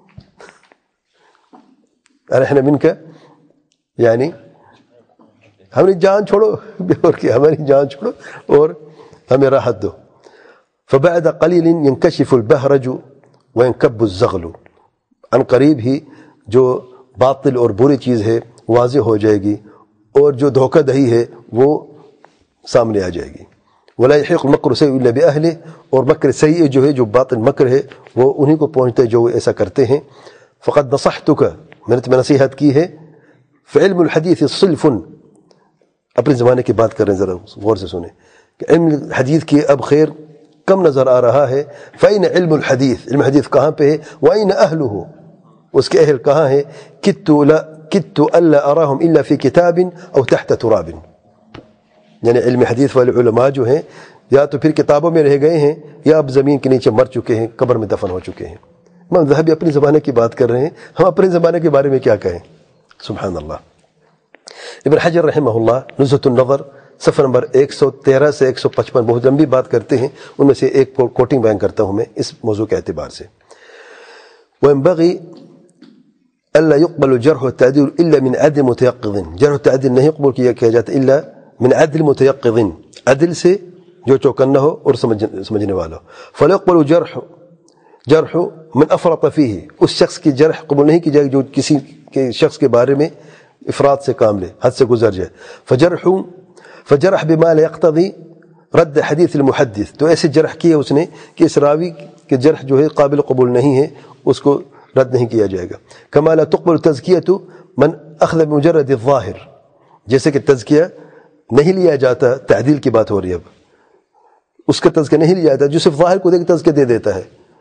ارحنا منك یعنی ہماری جان چھوڑو، اور کیا، ہماری جان چھوڑو اور ہمیں راحت دو. فبعد قلیل ينکشف البہرج وينکب الزغل، عن قریب ہی جو باطل اور بری چیز ہے واضح ہو جائے گی، اور جو دھوکہ دہی ہے وہ سامنے آ جائے گی. ولا يحيق المكر السيء الا باهله، اور مکر سیء جو ہے، جو باطل مکر ہے، وہ انہی کو پہنچتا ہے جو ایسا کرتے ہیں. فقد نصحتك، میں نے تمہیں نصیحت کی ہے. فعلم الحدیث صلف، اپنے زمانے کی بات کر رہے ہیں، ذرا غور سے سنیں کہ علم حدیث کی اب خیر کم نظر آ رہا ہے. فأين علم الحدیث، علم حدیث کہاں پہ ہے؟ وأين أهله، اس کے اہل کہاں ہیں؟ کدت لا کدت الا اراهم الا في كتاب او تحت تراب، یعنی علم حدیث والے علماء جو ہیں یا تو پھر کتابوں میں رہ گئے ہیں یا اب زمین کے نیچے مر چکے ہیں، قبر میں دفن ہو چکے ہیں. امام ذہبی اپنے زمانے کی بات کر رہے ہیں، ہم اپنے زمانے کے بارے میں کیا کہیں؟ سبحان اللہ. ابن حجر رحمہ اللہ نزہۃ النظر صفحہ نمبر ایک سو تیرہ سے ایک سو پچپن بہت لمبی بات کرتے ہیں، ان میں سے ایک کوٹنگ بیان کرتا ہوں میں اس موضوع کے اعتبار سے. وينبغي الا يقبل الجرح والتعديل الا من عدل متيقظ، جرح والتعديل نہیں قبول کیا کیا جاتا الا من عدل متيقظ، عدل سے جو چوکنا ہو اور سمجھنے والا ہو. فلا يقبل جرح جرح من افرط فيه، اس شخص کی جرح قبول نہیں کی جائے جو کسی کے شخص کے بارے میں افراد سے کام لے، حد سے گزر جائے. فجرح فجرح بما لا يقتضي رد حدیث المحدث، تو ایسے جرح کیا اس نے کہ اس راوی کے جرح جو ہے قابل قبول نہیں ہے، اس کو رد نہیں کیا جائے گا. كما لا تقبل تزکیۃ من اخذ بمجرد الظاہر، جیسے کہ تزکیہ نہیں لیا جاتا، تعدیل کی بات ہو رہی ہے اب، اس کا تزکیہ نہیں لیا جاتا جو صرف ظاہر کو دیکھ تزکیہ دے دیتا ہے.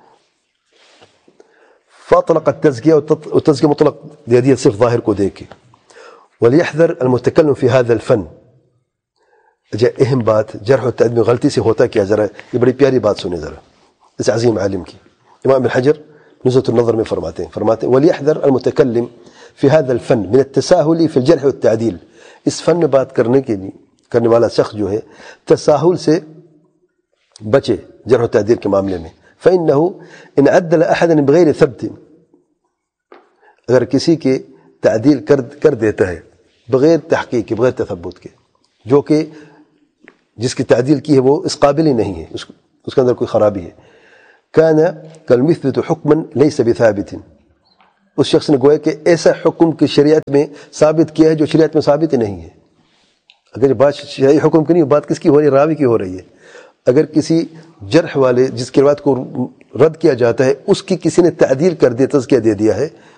فاطلق التزکیہ، والتزکیہ مطلق دے دیا صرف ظاہر کو دیکھ کے. وليحذر المتكلم في هذا الفن، جا اہم بات جرح و تعدیل میں غلطی سے ہوتا کیا، ذرا یہ بڑی پیاری بات سنیں ذرا اس عظیم عالم کی. امام ابن حجر نزہۃ النظر میں فرماتے ہیں فرماتے ہیں وليحذر المتكلم في هذا الفن من التساهل في الجرح والتعديل، اس فن میں بات کرنے کے لیے کرنے والا شخص جو ہے تساہل سے بچے جرح و تعدیل کے معاملے میں. فإنه إن عدل أحدا بغير ثبت، اگر کسی کے تعدیل کر کر دیتا ہے بغیر تحقیق کے، بغیر تثبت کے، جو کہ جس کی تعدیل کی ہے وہ اس قابل ہی نہیں ہے، اس, اس کے اندر کوئی خرابی ہے. كان كالمثبت حكما ليس بثابت. اس شخص نے گویا کہ ایسا حکم کی شریعت میں ثابت کیا ہے جو شریعت میں ثابت ہی نہیں ہے. اگر یہ بات شرعی حکم کی نہیں، بات کس کی ہو رہی ہے؟ راوی کی ہو رہی ہے. اگر کسی جرح والے جس کی روایت کو رد کیا جاتا ہے اس کی کسی نے تعدیل کر دیا، تزکیہ دے دیا ہے،